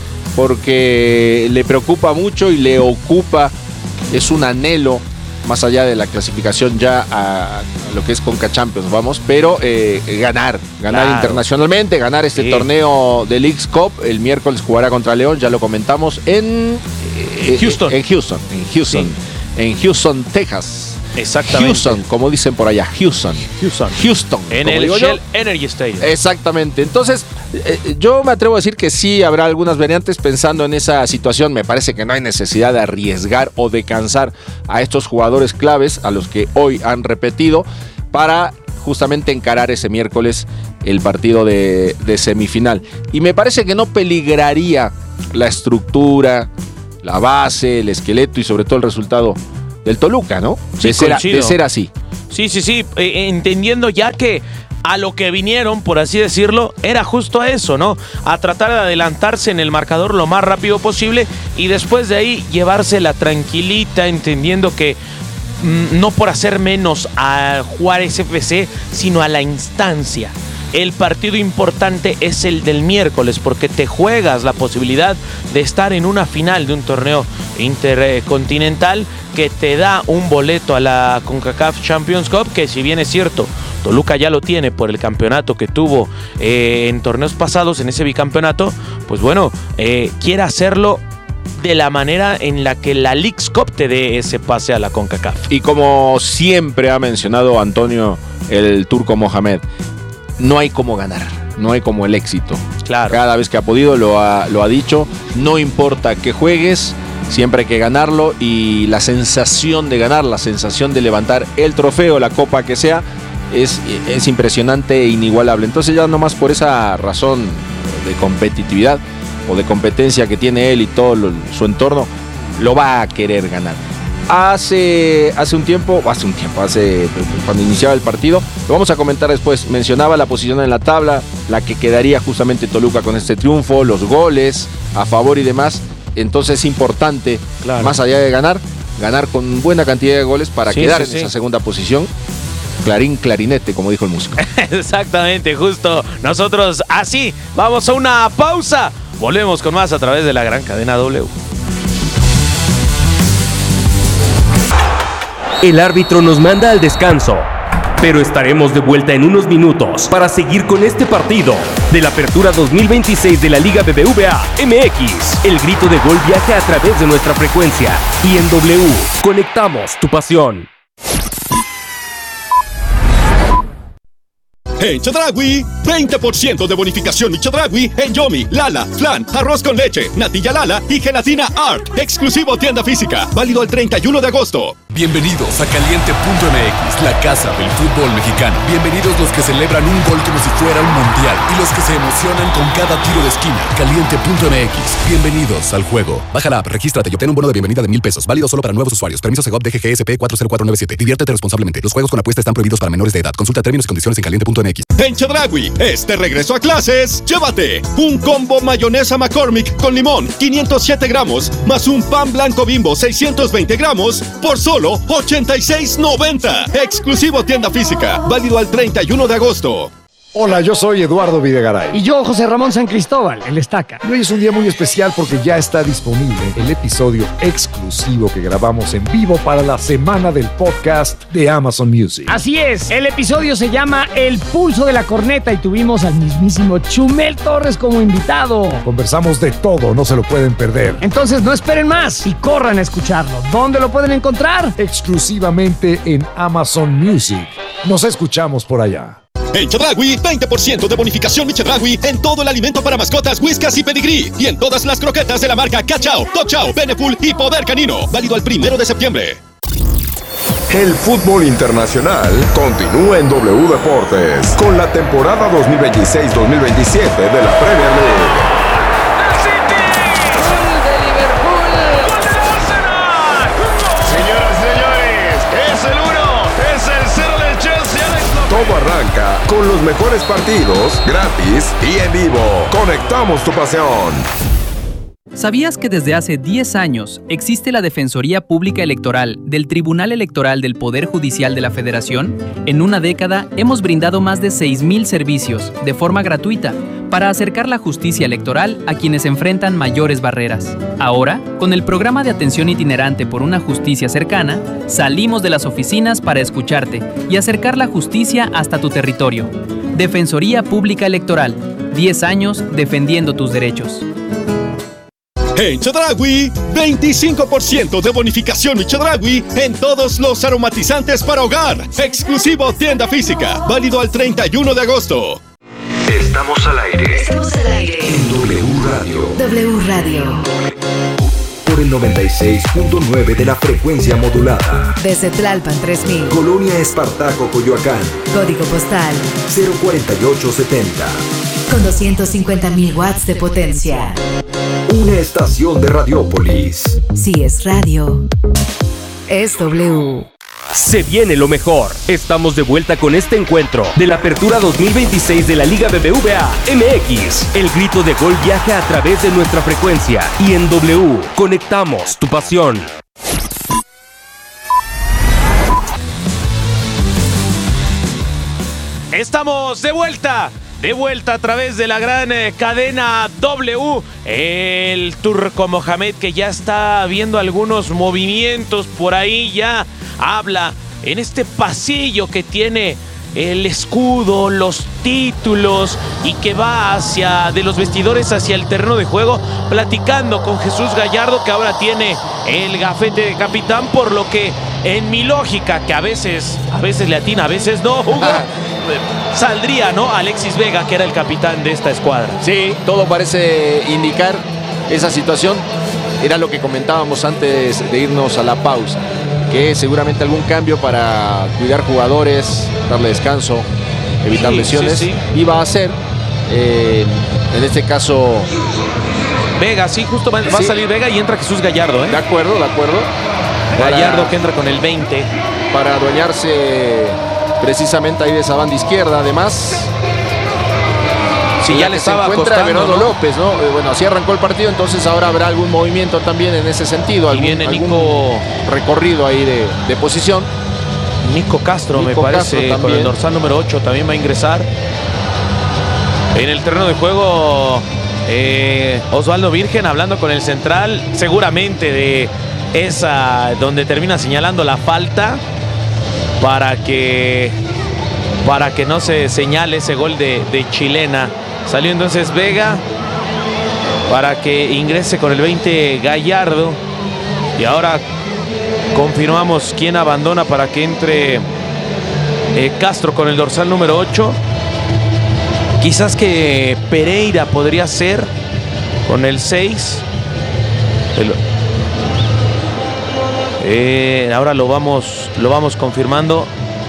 porque le preocupa mucho y le ocupa, es un anhelo, más allá de la clasificación ya a lo que es Conca Champions, vamos, pero ganar claro, internacionalmente, ganar este torneo de Leagues Cup. El miércoles jugará contra León, ya lo comentamos, en Houston, Texas. Exactamente. Houston, como dicen por allá, Houston. En como el digo yo. Shell Energy Stadium. Exactamente. Entonces, yo me atrevo a decir que sí habrá algunas variantes pensando en esa situación. Me parece que no hay necesidad de arriesgar o de cansar a estos jugadores claves, a los que hoy han repetido, para justamente encarar ese miércoles el partido de semifinal. Y me parece que no peligraría la estructura, la base, el esqueleto y sobre todo el resultado del Toluca, ¿no? Sí, de ser así. Sí, entendiendo ya que a lo que vinieron, por así decirlo, era justo a eso, ¿no? A tratar de adelantarse en el marcador lo más rápido posible y después de ahí llevársela tranquilita, entendiendo que no por hacer menos a Juárez FC, sino a la instancia. El partido importante es el del miércoles porque te juegas la posibilidad de estar en una final de un torneo intercontinental que te da un boleto a la CONCACAF Champions Cup, que si bien es cierto, Toluca ya lo tiene por el campeonato que tuvo en torneos pasados, en ese bicampeonato, pues bueno, quiere hacerlo de la manera en la que la Leagues Cup te dé ese pase a la CONCACAF. Y como siempre ha mencionado Antonio el Turco Mohamed, no hay como ganar, no hay como el éxito. Claro. Cada vez que ha podido lo ha dicho, no importa que juegues, siempre hay que ganarlo, y la sensación de ganar, la sensación de levantar el trofeo, la copa que sea, es impresionante e inigualable. Entonces ya nomás por esa razón de competitividad o de competencia que tiene él y todo su entorno, lo va a querer ganar. Hace cuando iniciaba el partido, lo vamos a comentar después, mencionaba la posición en la tabla, la que quedaría justamente Toluca con este triunfo, los goles a favor y demás. Entonces es importante, claro, más allá de ganar con buena cantidad de goles para quedar en esa segunda posición. Clarinete, como dijo el músico. Exactamente, justo. Nosotros así vamos a una pausa. Volvemos con más a través de la gran cadena W. El árbitro nos manda al descanso, pero estaremos de vuelta en unos minutos para seguir con este partido de la Apertura 2026 de la Liga BBVA MX. El grito de gol viaja a través de nuestra frecuencia y en W conectamos tu pasión. En Chedraui, 20% de bonificación y Chedraui en Yomi, Lala, Flan, arroz con leche, natilla Lala y gelatina Art. Exclusivo tienda física. Válido el 31 de agosto. Bienvenidos a Caliente.mx, la casa del fútbol mexicano. Bienvenidos los que celebran un gol como si fuera un mundial y los que se emocionan con cada tiro de esquina. Caliente.mx. Bienvenidos al juego. Baja la app, regístrate y obtén un bono de bienvenida de $1,000. Válido solo para nuevos usuarios. Permiso Segov DGGSP 40497. Diviértete responsablemente. Los juegos con apuesta están prohibidos para menores de edad. Consulta términos y condiciones en Caliente.mx. En Chedraui, regreso a clases, llévate un combo mayonesa McCormick con limón, 507 gramos, más un pan blanco Bimbo, 620 gramos, por solo $86.90. Exclusivo tienda física, válido al 31 de agosto. Hola, yo soy Eduardo Videgaray. Y yo, José Ramón San Cristóbal, el Estaca. Y hoy es un día muy especial porque ya está disponible el episodio exclusivo que grabamos en vivo para la semana del podcast de Amazon Music. Así es, el episodio se llama El Pulso de la Corneta y tuvimos al mismísimo Chumel Torres como invitado. Conversamos de todo, no se lo pueden perder. Entonces no esperen más y corran a escucharlo. ¿Dónde lo pueden encontrar? Exclusivamente en Amazon Music. Nos escuchamos por allá. En Chedraui, 20% de bonificación mi Chedraui en todo el alimento para mascotas, whiskas y pedigrí. Y en todas las croquetas de la marca Cachao, Top Chow, Beneful y Poder Canino. Válido al 1 de septiembre. El fútbol internacional continúa en W Deportes con la temporada 2026-2027 de la Premier League. Todo arranca con los mejores partidos, gratis y en vivo. Conectamos tu pasión. ¿Sabías que desde hace 10 años existe la Defensoría Pública Electoral del Tribunal Electoral del Poder Judicial de la Federación? En una década hemos brindado más de 6,000 servicios de forma gratuita para acercar la justicia electoral a quienes enfrentan mayores barreras. Ahora, con el programa de atención itinerante por una justicia cercana, salimos de las oficinas para escucharte y acercar la justicia hasta tu territorio. Defensoría Pública Electoral, 10 años defendiendo tus derechos. En Chedraui, 25% de bonificación y Chedraui en todos los aromatizantes para hogar. Exclusivo tienda física. Válido al 31 de agosto. Estamos al aire. Estamos al aire. En W Radio. W Radio. Por el 96.9 de la frecuencia modulada. Desde Tlalpan 3000. Colonia Espartaco, Coyoacán. Código postal 04870. con 250.000 watts de potencia. Una estación de Radiópolis. Si es radio, es W. Se viene lo mejor. Estamos de vuelta con este encuentro de la Apertura 2026 de la Liga BBVA MX. El grito de gol viaja a través de nuestra frecuencia y en W conectamos tu pasión. Estamos de vuelta a través de la gran cadena W. El Turco Mohamed, que ya está viendo algunos movimientos por ahí, ya habla en este pasillo que tiene el escudo, los títulos, y que va de los vestidores hacia el terreno de juego, platicando con Jesús Gallardo, que ahora tiene el gafete de capitán, por lo que en mi lógica, que a veces le atina, a veces no, Hugo, saldría, ¿no?, Alexis Vega, que era el capitán de esta escuadra. Sí, todo parece indicar esa situación. Era lo que comentábamos antes de irnos a la pausa, que seguramente algún cambio para cuidar jugadores, darle descanso, evitar lesiones, iba a hacer. En este caso, Vega, sí, justo va a salir Vega y entra Jesús Gallardo, ¿eh? De acuerdo. Gallardo, que entra con el 20. Para adueñarse precisamente ahí de esa banda izquierda. Además, sí, ya le estaba costando, Everardo, ¿no?, López, ¿no? Bueno, así arrancó el partido, entonces ahora habrá algún movimiento también en ese sentido. Viene algún recorrido ahí de posición. Nico Castro, me parece, con el dorsal número 8 también va a ingresar. En el terreno de juego, Osvaldo Virgen hablando con el central, seguramente de esa donde termina señalando la falta para que no se señale ese gol de chilena. Salió entonces Vega para que ingrese con el 20 Gallardo, y ahora confirmamos quién abandona para que entre Castro con el dorsal número 8. Quizás que Pereira podría ser con el 6. Ahora lo vamos confirmando.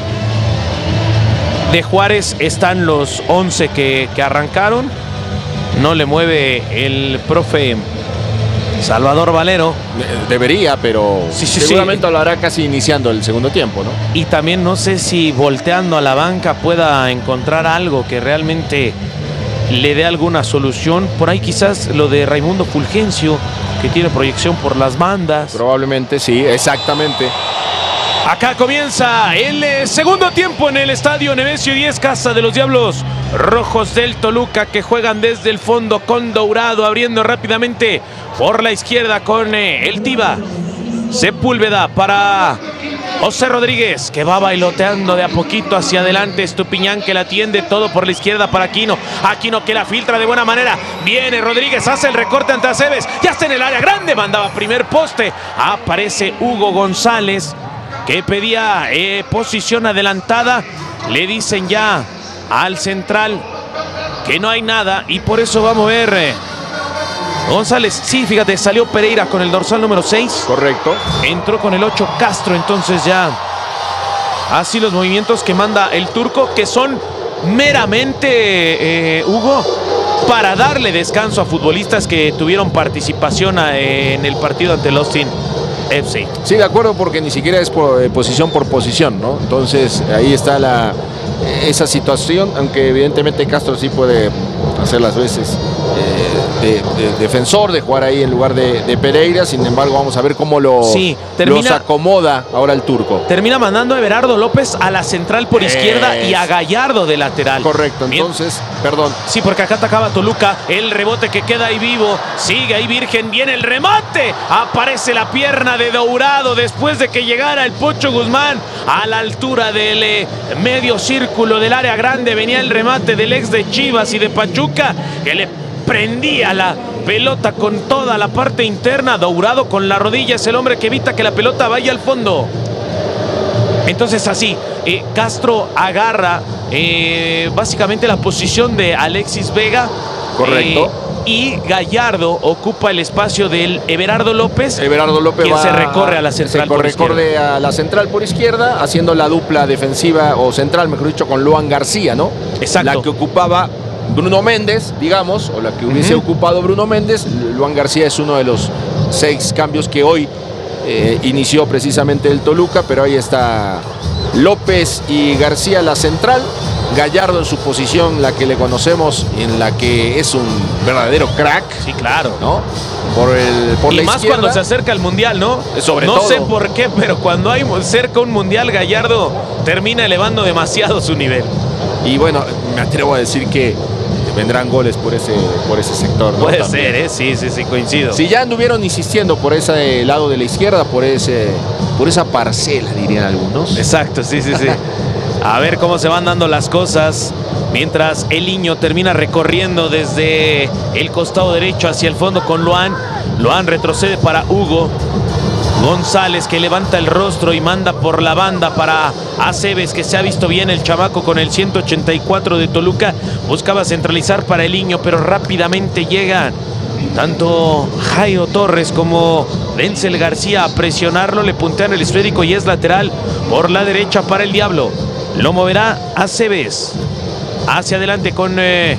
De Juárez están los 11 que arrancaron. No le mueve el profe Salvador Valero. Debería, pero seguramente lo hará casi iniciando el segundo tiempo, ¿no? Y también no sé si volteando a la banca pueda encontrar algo que realmente le dé alguna solución. Por ahí quizás lo de Raimundo Fulgencio, que tiene proyección por las bandas. Probablemente, sí, exactamente. Acá comienza el segundo tiempo en el estadio Nemesio 10, casa de los Diablos Rojos del Toluca, que juegan desde el fondo con Dourado, abriendo rápidamente por la izquierda con el Tiva Sepúlveda para José Rodríguez, que va bailoteando de a poquito hacia adelante. Estupiñán, que la atiende todo por la izquierda para Aquino. Aquino, que la filtra de buena manera. Viene Rodríguez, hace el recorte ante Aceves. Ya está en el área grande, mandaba primer poste. Aparece Hugo González, que pedía posición adelantada. Le dicen ya al central que no hay nada, y por eso va a mover González. Sí, fíjate, salió Pereira con el dorsal número 6. Correcto. Entró con el 8 Castro, entonces ya así los movimientos que manda el turco, que son meramente, Hugo, para darle descanso a futbolistas que tuvieron participación en el partido ante el Austin FC. Sí, de acuerdo, porque ni siquiera es posición por posición, ¿no? Entonces ahí está esa situación, aunque evidentemente Castro sí puede hacer las veces de defensor, de jugar ahí en lugar de Pereira. Sin embargo, vamos a ver cómo los acomoda ahora el turco. Termina mandando a Everardo López a la central por izquierda y a Gallardo de lateral. Correcto, entonces, perdón. Sí, porque acá atacaba Toluca. El rebote que queda ahí vivo. Sigue ahí Virgen, viene el remate. Aparece la pierna de Dourado después de que llegara el Pocho Guzmán a la altura del medio círculo del área grande. Venía el remate del ex de Chivas y de Pachuca, que le prendía pelota con toda la parte interna. Dourado con la rodilla es el hombre que evita que la pelota vaya al fondo. Entonces así, Castro agarra básicamente la posición de Alexis Vega. Correcto. Y Gallardo ocupa el espacio del Everardo López. Everardo López quien se recorre a la central por izquierda. Recorre a la central por izquierda, haciendo la dupla defensiva o central, mejor dicho, con Luan García, ¿no? Exacto. La que ocupaba Bruno Méndez, digamos, o la que hubiese ocupado Bruno Méndez. Luan García es uno de los 6 cambios que hoy inició precisamente el Toluca, pero ahí está López y García la central. Gallardo en su posición, la que le conocemos, en la que es un verdadero crack. Sí, claro. ¿No? Por y la más izquierda. cuando se acerca el Mundial, ¿no? Sobre no todo. sé por qué, pero cuando hay cerca un Mundial, Gallardo termina elevando demasiado su nivel. Y bueno, me atrevo a decir que vendrán goles por ese sector, ¿no? Puede También. ser, sí, coincido. Si ya anduvieron insistiendo por ese lado de la izquierda, por esa parcela, dirían algunos. Exacto, sí. A ver cómo se van dando las cosas. Mientras el Niño termina recorriendo desde el costado derecho hacia el fondo con Luan. Luan retrocede para Hugo González, que levanta el rostro y manda por la banda para Aceves, que se ha visto bien el chamaco con el 184 de Toluca. Buscaba centralizar para el Niño, pero rápidamente llegan tanto Jairo Torres como Denzel García a presionarlo. Le puntean el esférico y es lateral por la derecha para el Diablo. Lo moverá Aceves hacia adelante con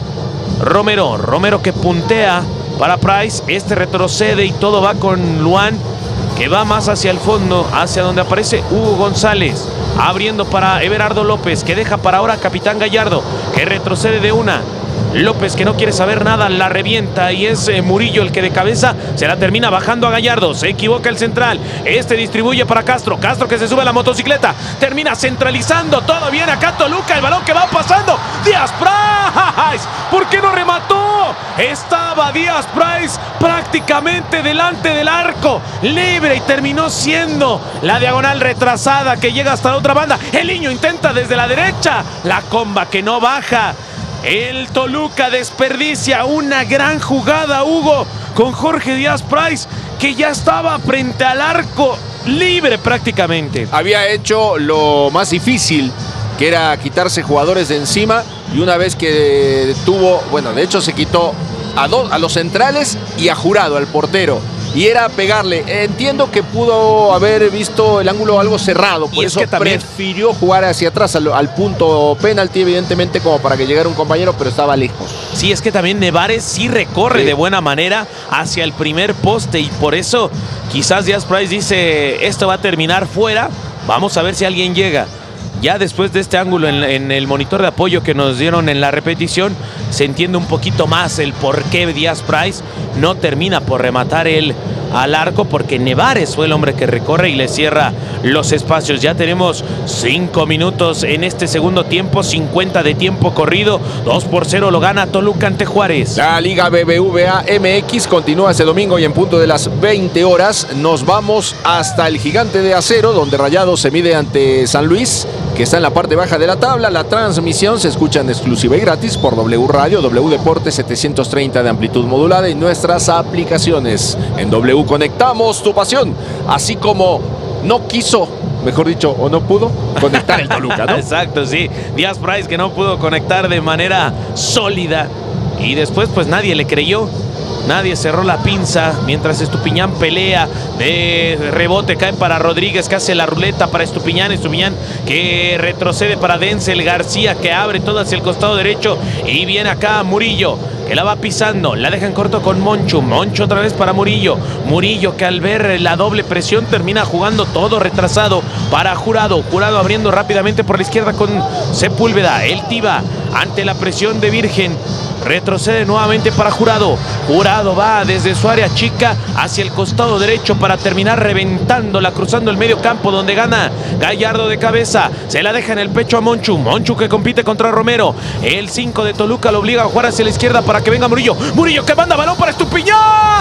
Romero que puntea para Price. Este retrocede y todo va con Luan, que va más hacia el fondo, hacia donde aparece Hugo González, abriendo para Everardo López, que deja para ahora Capitán Gallardo, que retrocede de una. López, que no quiere saber nada, la revienta y es Murillo el que de cabeza se la termina bajando a Gallardo. Se equivoca el central, este distribuye para Castro que se sube a la motocicleta, termina centralizando, todo bien acá Toluca, el balón que va pasando, Díaz Price, ¿por qué no remató? Estaba Díaz Price prácticamente delante del arco, libre, y terminó siendo la diagonal retrasada que llega hasta la otra banda. El Niño intenta desde la derecha, la comba que no baja. El Toluca desperdicia una gran jugada, Hugo, con Jorge Díaz Price, que ya estaba frente al arco, libre prácticamente. Había hecho lo más difícil, que era quitarse jugadores de encima, y una vez que tuvo, bueno, de hecho se quitó a los centrales y a Jurado, al portero. Y era pegarle. Entiendo que pudo haber visto el ángulo algo cerrado, por eso prefirió jugar hacia atrás al punto penalti, evidentemente, como para que llegara un compañero, pero estaba lejos. Sí, es que también Nevares sí recorre de buena manera hacia el primer poste, y por eso quizás Díaz Price dice, esto va a terminar fuera, vamos a ver si alguien llega. Ya después de este ángulo en el monitor de apoyo que nos dieron en la repetición, se entiende un poquito más el por qué Díaz Price no termina por rematar él al arco, porque Nevares fue el hombre que recorre y le cierra los espacios. Ya tenemos 5 minutos en este segundo tiempo, 50 de tiempo corrido, 2-0 lo gana Toluca ante Juárez. La Liga BBVA MX continúa este domingo y en punto de las 20 horas nos vamos hasta el Gigante de Acero, donde Rayados se mide ante San Luis, que está en la parte baja de la tabla. La transmisión se escucha en exclusiva y gratis por W Radio, W Deportes 730 de amplitud modulada y nuestras aplicaciones. En W conectamos tu pasión, así como no quiso, mejor dicho, o no pudo conectar el Toluca, ¿no? Exacto, sí. Díaz Price, que no pudo conectar de manera sólida, y después pues nadie le creyó. Nadie cerró la pinza mientras Estupiñán pelea. De rebote cae para Rodríguez, que hace la ruleta para Estupiñán. Estupiñán que retrocede para Denzel García, que abre todo hacia el costado derecho. Y viene acá Murillo, que la va pisando. La deja en corto con Moncho. Moncho otra vez para Murillo. Murillo, que al ver la doble presión termina jugando todo retrasado para Jurado. Jurado abriendo rápidamente por la izquierda con Sepúlveda. El Tiba, ante la presión de Virgen, retrocede nuevamente para Jurado. Jurado va desde su área chica hacia el costado derecho para terminar reventándola, cruzando el medio campo, donde gana Gallardo de cabeza. Se la deja en el pecho a Monchu. Monchu, que compite contra Romero. El 5 de Toluca lo obliga a jugar hacia la izquierda para que venga Murillo. Murillo, que manda balón para Estupiñán.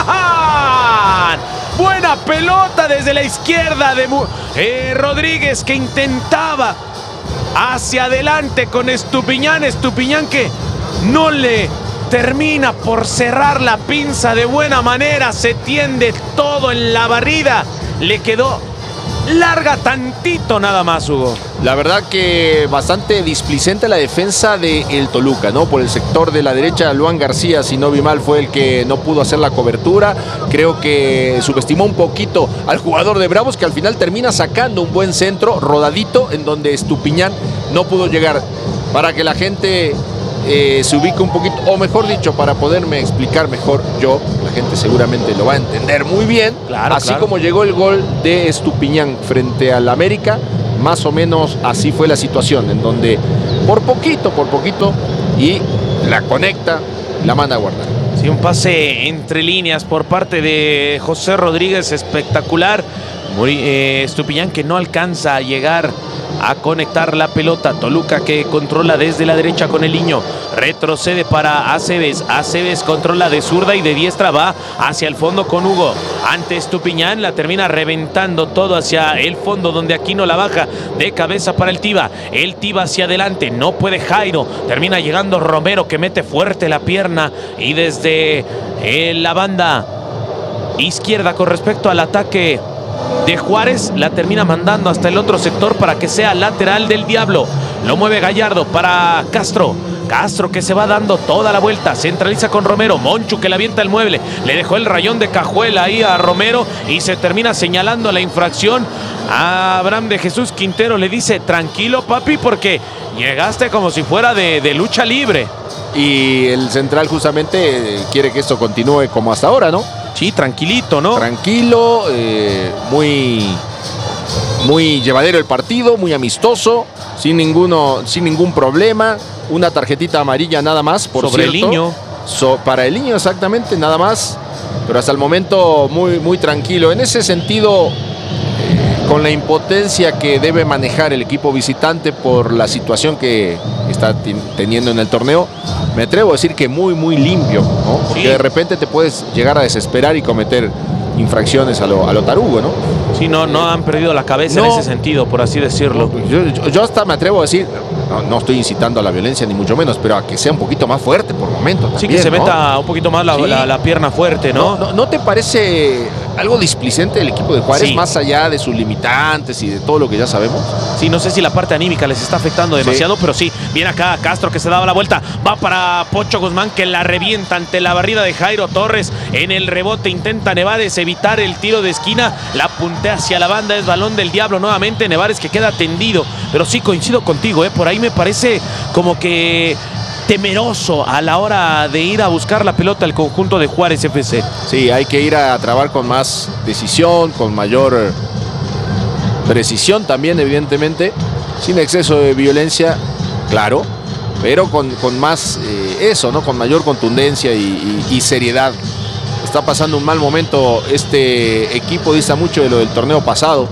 Buena pelota desde la izquierda de Rodríguez, que intentaba hacia adelante con Estupiñán. Estupiñán, que no le termina por cerrar la pinza de buena manera, se tiende todo en la barrida, le quedó larga tantito nada más, Hugo. La verdad que bastante displicente la defensa del Toluca, ¿no? Por el sector de la derecha, Luan García, si no vi mal, fue el que no pudo hacer la cobertura. Creo que subestimó un poquito al jugador de Bravos, que al final termina sacando un buen centro rodadito, en donde Estupiñán no pudo llegar. Para que la gente se ubique un poquito, o mejor dicho, para poderme explicar mejor yo, la gente seguramente lo va a entender muy bien. Claro, así como llegó el gol de Estupiñán frente al América, más o menos así fue la situación, en donde por poquito, y la conecta, la manda a guardar. Sí, un pase entre líneas por parte de José Rodríguez espectacular. Estupiñán que no alcanza a llegar a conectar la pelota. Toluca que controla desde la derecha con el Niño. Retrocede para Aceves. Aceves controla de zurda y de diestra, va hacia el fondo con Hugo. Ante Estupiñán la termina reventando todo hacia el fondo, donde Aquino la baja de cabeza para el Tiva. El Tiva hacia adelante, no puede Jairo. Termina llegando Romero, que mete fuerte la pierna, y desde la banda izquierda con respecto al ataque de Juárez, la termina mandando hasta el otro sector para que sea lateral del Diablo. Lo mueve Gallardo para Castro. Castro que se va dando toda la vuelta, centraliza con Romero. Monchu que le avienta el mueble, le dejó el rayón de cajuela ahí a Romero y se termina señalando la infracción. A Abraham de Jesús Quintero le dice: tranquilo, papi, porque llegaste como si fuera de lucha libre. Y el central justamente quiere que esto continúe como hasta ahora, ¿no? Sí, tranquilito, ¿no? Tranquilo, muy llevadero el partido, muy amistoso, sin ningún problema. Una tarjetita amarilla nada más, por sobre cierto. El Niño. Para el Niño, exactamente, nada más. Pero hasta el momento muy tranquilo. En ese sentido, con la impotencia que debe manejar el equipo visitante por la situación que está teniendo en el torneo, me atrevo a decir que muy limpio, ¿no? Porque de repente te puedes llegar a desesperar y cometer infracciones a lo tarugo, ¿no? Sí, no han perdido la cabeza en ese sentido, por así decirlo. Yo hasta me atrevo a decir, no estoy incitando a la violencia ni mucho menos, pero a que sea un poquito más fuerte por momentos. Sí, también, que se ¿no? meta un poquito más la pierna fuerte, ¿no? ¿No te parece algo displicente del equipo de Juárez, más allá de sus limitantes y de todo lo que ya sabemos? Sí, no sé si la parte anímica les está afectando demasiado, pero sí, viene acá Castro que se daba la vuelta, va para Pocho Guzmán que la revienta ante la barrida de Jairo Torres. En el rebote intenta Nevares evitar el tiro de esquina, la puntea hacia la banda, es balón del Diablo nuevamente. Nevares que queda tendido, pero sí coincido contigo, por ahí me parece como que temeroso a la hora de ir a buscar la pelota al conjunto de Juárez FC. Sí, hay que ir a trabar con más decisión, con mayor precisión también, evidentemente, sin exceso de violencia, claro, pero con más eso, ¿no? Con mayor contundencia y seriedad. Está pasando un mal momento este equipo, dista mucho de lo del torneo pasado,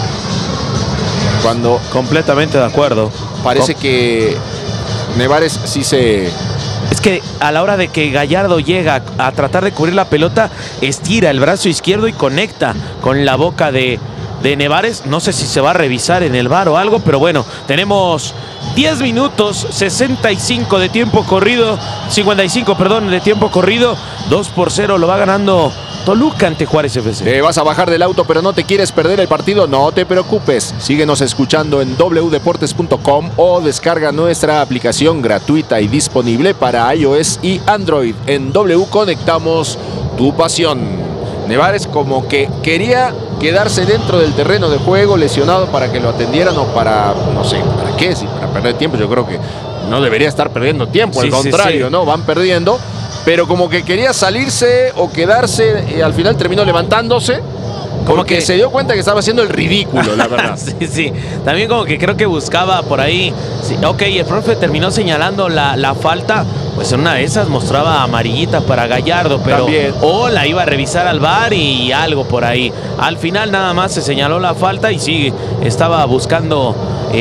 cuando completamente de acuerdo. Parece que Nevares sí se... Es que a la hora de que Gallardo llega a tratar de cubrir la pelota, estira el brazo izquierdo y conecta con la boca de Nevares. No sé si se va a revisar en el VAR o algo, pero bueno, tenemos 10 minutos, 65 de tiempo corrido, 55, perdón, de tiempo corrido. 2-0 lo va ganando Toluca ante Juárez FC. Te vas a bajar del auto, pero no te quieres perder el partido. No te preocupes. Síguenos escuchando en wdeportes.com o descarga nuestra aplicación gratuita y disponible para iOS y Android. En W conectamos tu pasión. Nevares como que quería quedarse dentro del terreno de juego, lesionado, para que lo atendieran o para, no sé, ¿para qué? Si para perder tiempo, yo creo que no debería estar perdiendo tiempo, al contrario, ¿no? Van perdiendo. Pero como que quería salirse o quedarse, y al final terminó levantándose, porque se dio cuenta que estaba haciendo el ridículo, la verdad. Sí. También como que creo que buscaba por ahí. Sí, ok, el profe terminó señalando la falta. Pues en una de esas mostraba amarillita para Gallardo, pero también. O la iba a revisar al VAR y algo por ahí. Al final nada más se señaló la falta y sí, estaba buscando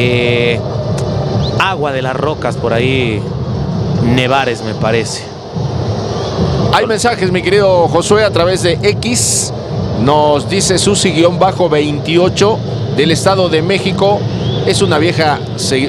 agua de las rocas por ahí Nevares, me parece. Hay mensajes, mi querido Josué, a través de X. Nos dice Susi-28 del Estado de México. Es una vieja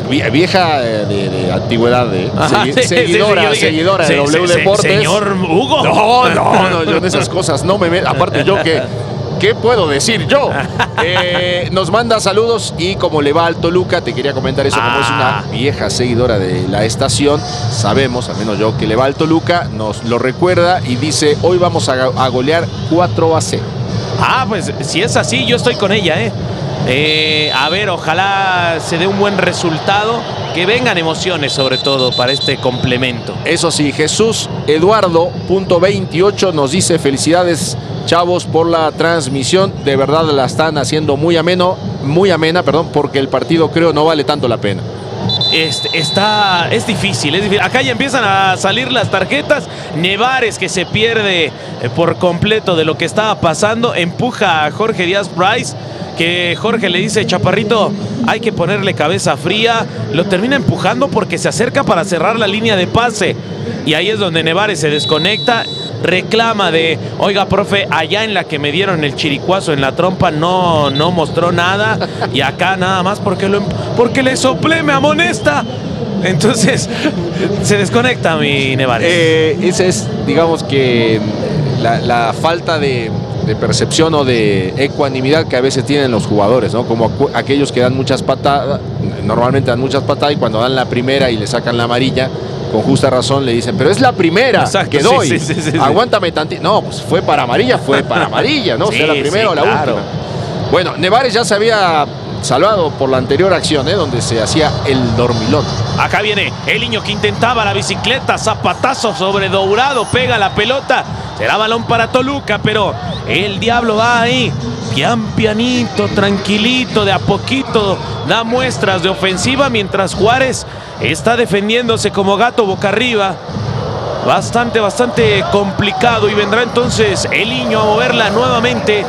de antigüedad, seguidora de W Deportes. Señor Hugo. No, yo en esas cosas no me meto. Aparte yo ¿qué puedo decir yo? Nos manda saludos y como le va al Toluca, te quería comentar eso, como es una vieja seguidora de la estación, sabemos, al menos yo, que le va al Toluca, nos lo recuerda y dice, hoy vamos a golear 4-0. Pues si es así, yo estoy con ella, a ver, ojalá se dé un buen resultado, que vengan emociones sobre todo para este complemento. Eso sí, Jesús Eduardo.28 nos dice, felicidades chavos por la transmisión, de verdad la están haciendo muy amena, porque el partido creo no vale tanto la pena. Es difícil. Acá ya empiezan a salir las tarjetas. Nevares, que se pierde por completo de lo que estaba pasando, empuja a Jorge Díaz Price, que Jorge le dice, chaparrito, hay que ponerle cabeza fría. Lo termina empujando porque se acerca para cerrar la línea de pase, y ahí es donde Nevares se desconecta, reclama de, oiga, profe, allá en la que me dieron el chiricuazo en la trompa no mostró nada, y acá nada más porque le soplé, me amonesta. Entonces se desconecta mi Nevares. Esa es, digamos que la falta de percepción o de ecuanimidad que a veces tienen los jugadores, ¿no? Como aquellos que dan muchas patadas, normalmente dan muchas patadas, y cuando dan la primera y le sacan la amarilla, con justa razón le dicen, pero es la primera. Exacto, que doy. Sí. Aguántame tantito. No, pues fue para amarilla, ¿no? Sea la primera o la última. Bueno, Nevares ya se había salvado por la anterior acción, donde se hacía el dormilón. Acá viene el niño que intentaba la bicicleta, zapatazo sobre Dourado, pega la pelota, será balón para Toluca, pero el Diablo va ahí, pianito, tranquilito, de a poquito da muestras de ofensiva, mientras Juárez está defendiéndose como gato boca arriba. Bastante complicado, y vendrá entonces el niño a moverla nuevamente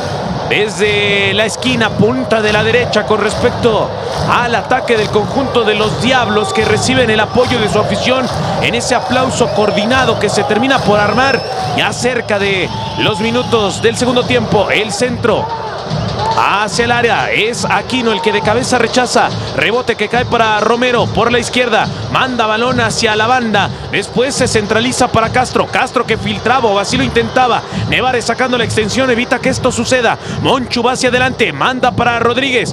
desde la esquina punta de la derecha con respecto al ataque del conjunto de los Diablos, que reciben el apoyo de su afición en ese aplauso coordinado que se termina por armar ya cerca de los minutos del segundo tiempo. El centro hacia el área, es Aquino el que de cabeza rechaza, rebote que cae para Romero por la izquierda, manda balón hacia la banda, después se centraliza para Castro que filtraba, o así lo intentaba, Nevares sacando la extensión, evita que esto suceda, Monchu va hacia adelante, manda para Rodríguez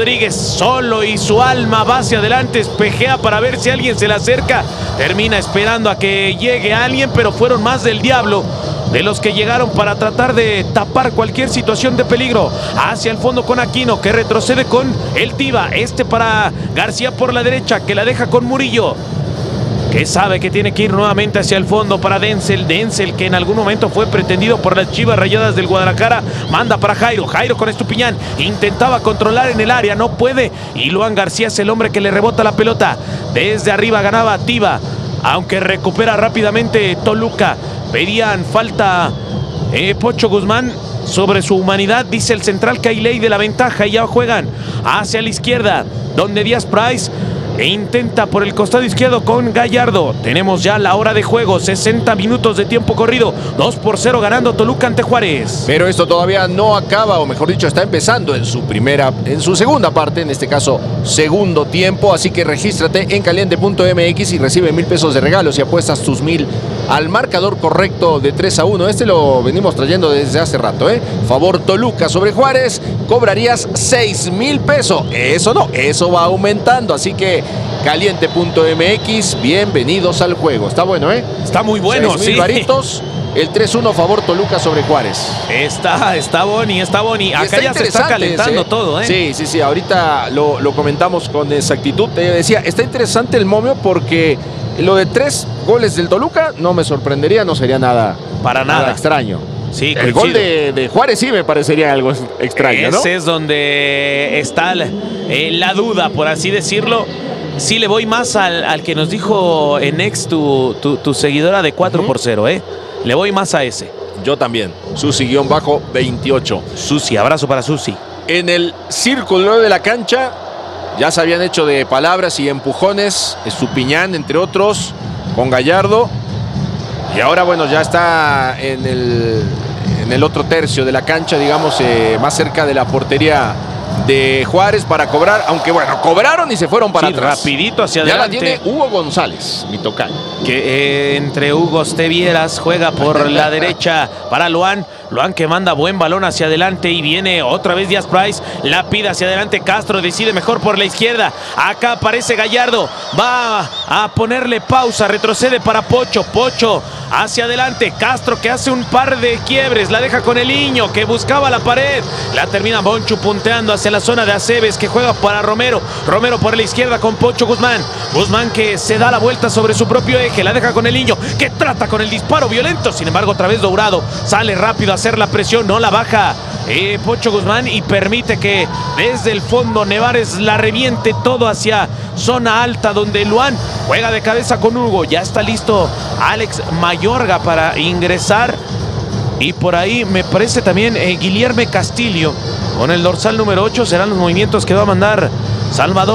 solo y su alma va hacia adelante, espejea para ver si alguien se le acerca, termina esperando a que llegue alguien, pero fueron más del Diablo de los que llegaron para tratar de tapar cualquier situación de peligro. Hacia el fondo con Aquino, que retrocede con el Tiva, para García por la derecha, que la deja con Murillo, que sabe que tiene que ir nuevamente hacia el fondo para Denzel, que en algún momento fue pretendido por las Chivas Rayadas del Guadalajara, manda para Jairo con Estupiñán, intentaba controlar en el área, no puede, y Luan García es el hombre que le rebota la pelota, desde arriba ganaba Tiva, aunque recupera rápidamente Toluca. Pedían falta Pocho Guzmán sobre su humanidad, dice el central que hay ley de la ventaja, y ya juegan hacia la izquierda, donde Díaz Price intenta por el costado izquierdo con Gallardo. Tenemos ya la hora de juego, 60 minutos de tiempo corrido, 2-0 ganando Toluca ante Juárez. Pero esto todavía no acaba, o mejor dicho, está empezando en su segunda parte, en este caso segundo tiempo, así que regístrate en caliente.mx y recibe 1,000 pesos de regalo si apuestas tus 1,000 al marcador correcto de 3-1. Este lo venimos trayendo desde hace rato, Favor Toluca sobre Juárez, cobrarías 6,000 pesos. Eso no, eso va aumentando, así que caliente.mx, bienvenidos al juego. Está bueno, Está muy bueno, 6,000 varitos, el 3-1 favor Toluca sobre Juárez. Está boni. Acá ya se está calentando todo, Sí, ahorita lo comentamos con exactitud. Te decía, está interesante el momio porque lo de 3 goles del Toluca no me sorprendería, no sería nada extraño. Sí, el gol de Juárez sí me parecería algo extraño, ¿no? Ese es donde está la duda, por así decirlo. Sí le voy más al que nos dijo en ex tu seguidora de 4-0, Le voy más a ese. Yo también. Susi-28. Susi, abrazo para Susi. En el círculo de la cancha ya se habían hecho de palabras y empujones, Estupiñán, entre otros, con Gallardo. Y ahora, bueno, ya está en el otro tercio de la cancha, digamos, más cerca de la portería de Juárez para cobrar, aunque bueno, cobraron y se fueron para atrás. Rapidito hacia ya adelante. La tiene Hugo González, mi tocayo. Que entre Hugo Tevieras juega por la derecha para Luan. Luan que manda buen balón hacia adelante y viene otra vez Díaz Price. La pide hacia adelante Castro, decide mejor por la izquierda. Acá aparece Gallardo. Va a ponerle pausa, retrocede para Pocho. Pocho hacia adelante. Castro que hace un par de quiebres. La deja con el Niño que buscaba la pared. La termina Monchu punteando hacia la zona de Aceves que juega para Romero. Romero por la izquierda con Pocho Guzmán. Guzmán que se da la vuelta sobre su propio eje. La deja con el Niño que trata con el disparo violento. Sin embargo, otra vez Dourado sale rápido a hacer la presión. No la baja Pocho Guzmán y permite que desde el fondo Nevares la reviente todo hacia zona alta donde Luan juega de cabeza con Hugo. Ya está listo Alex Mayorga para ingresar. Y por ahí me parece también Guilherme Castillo con el dorsal número 8. Serán los movimientos que va a mandar Salvador.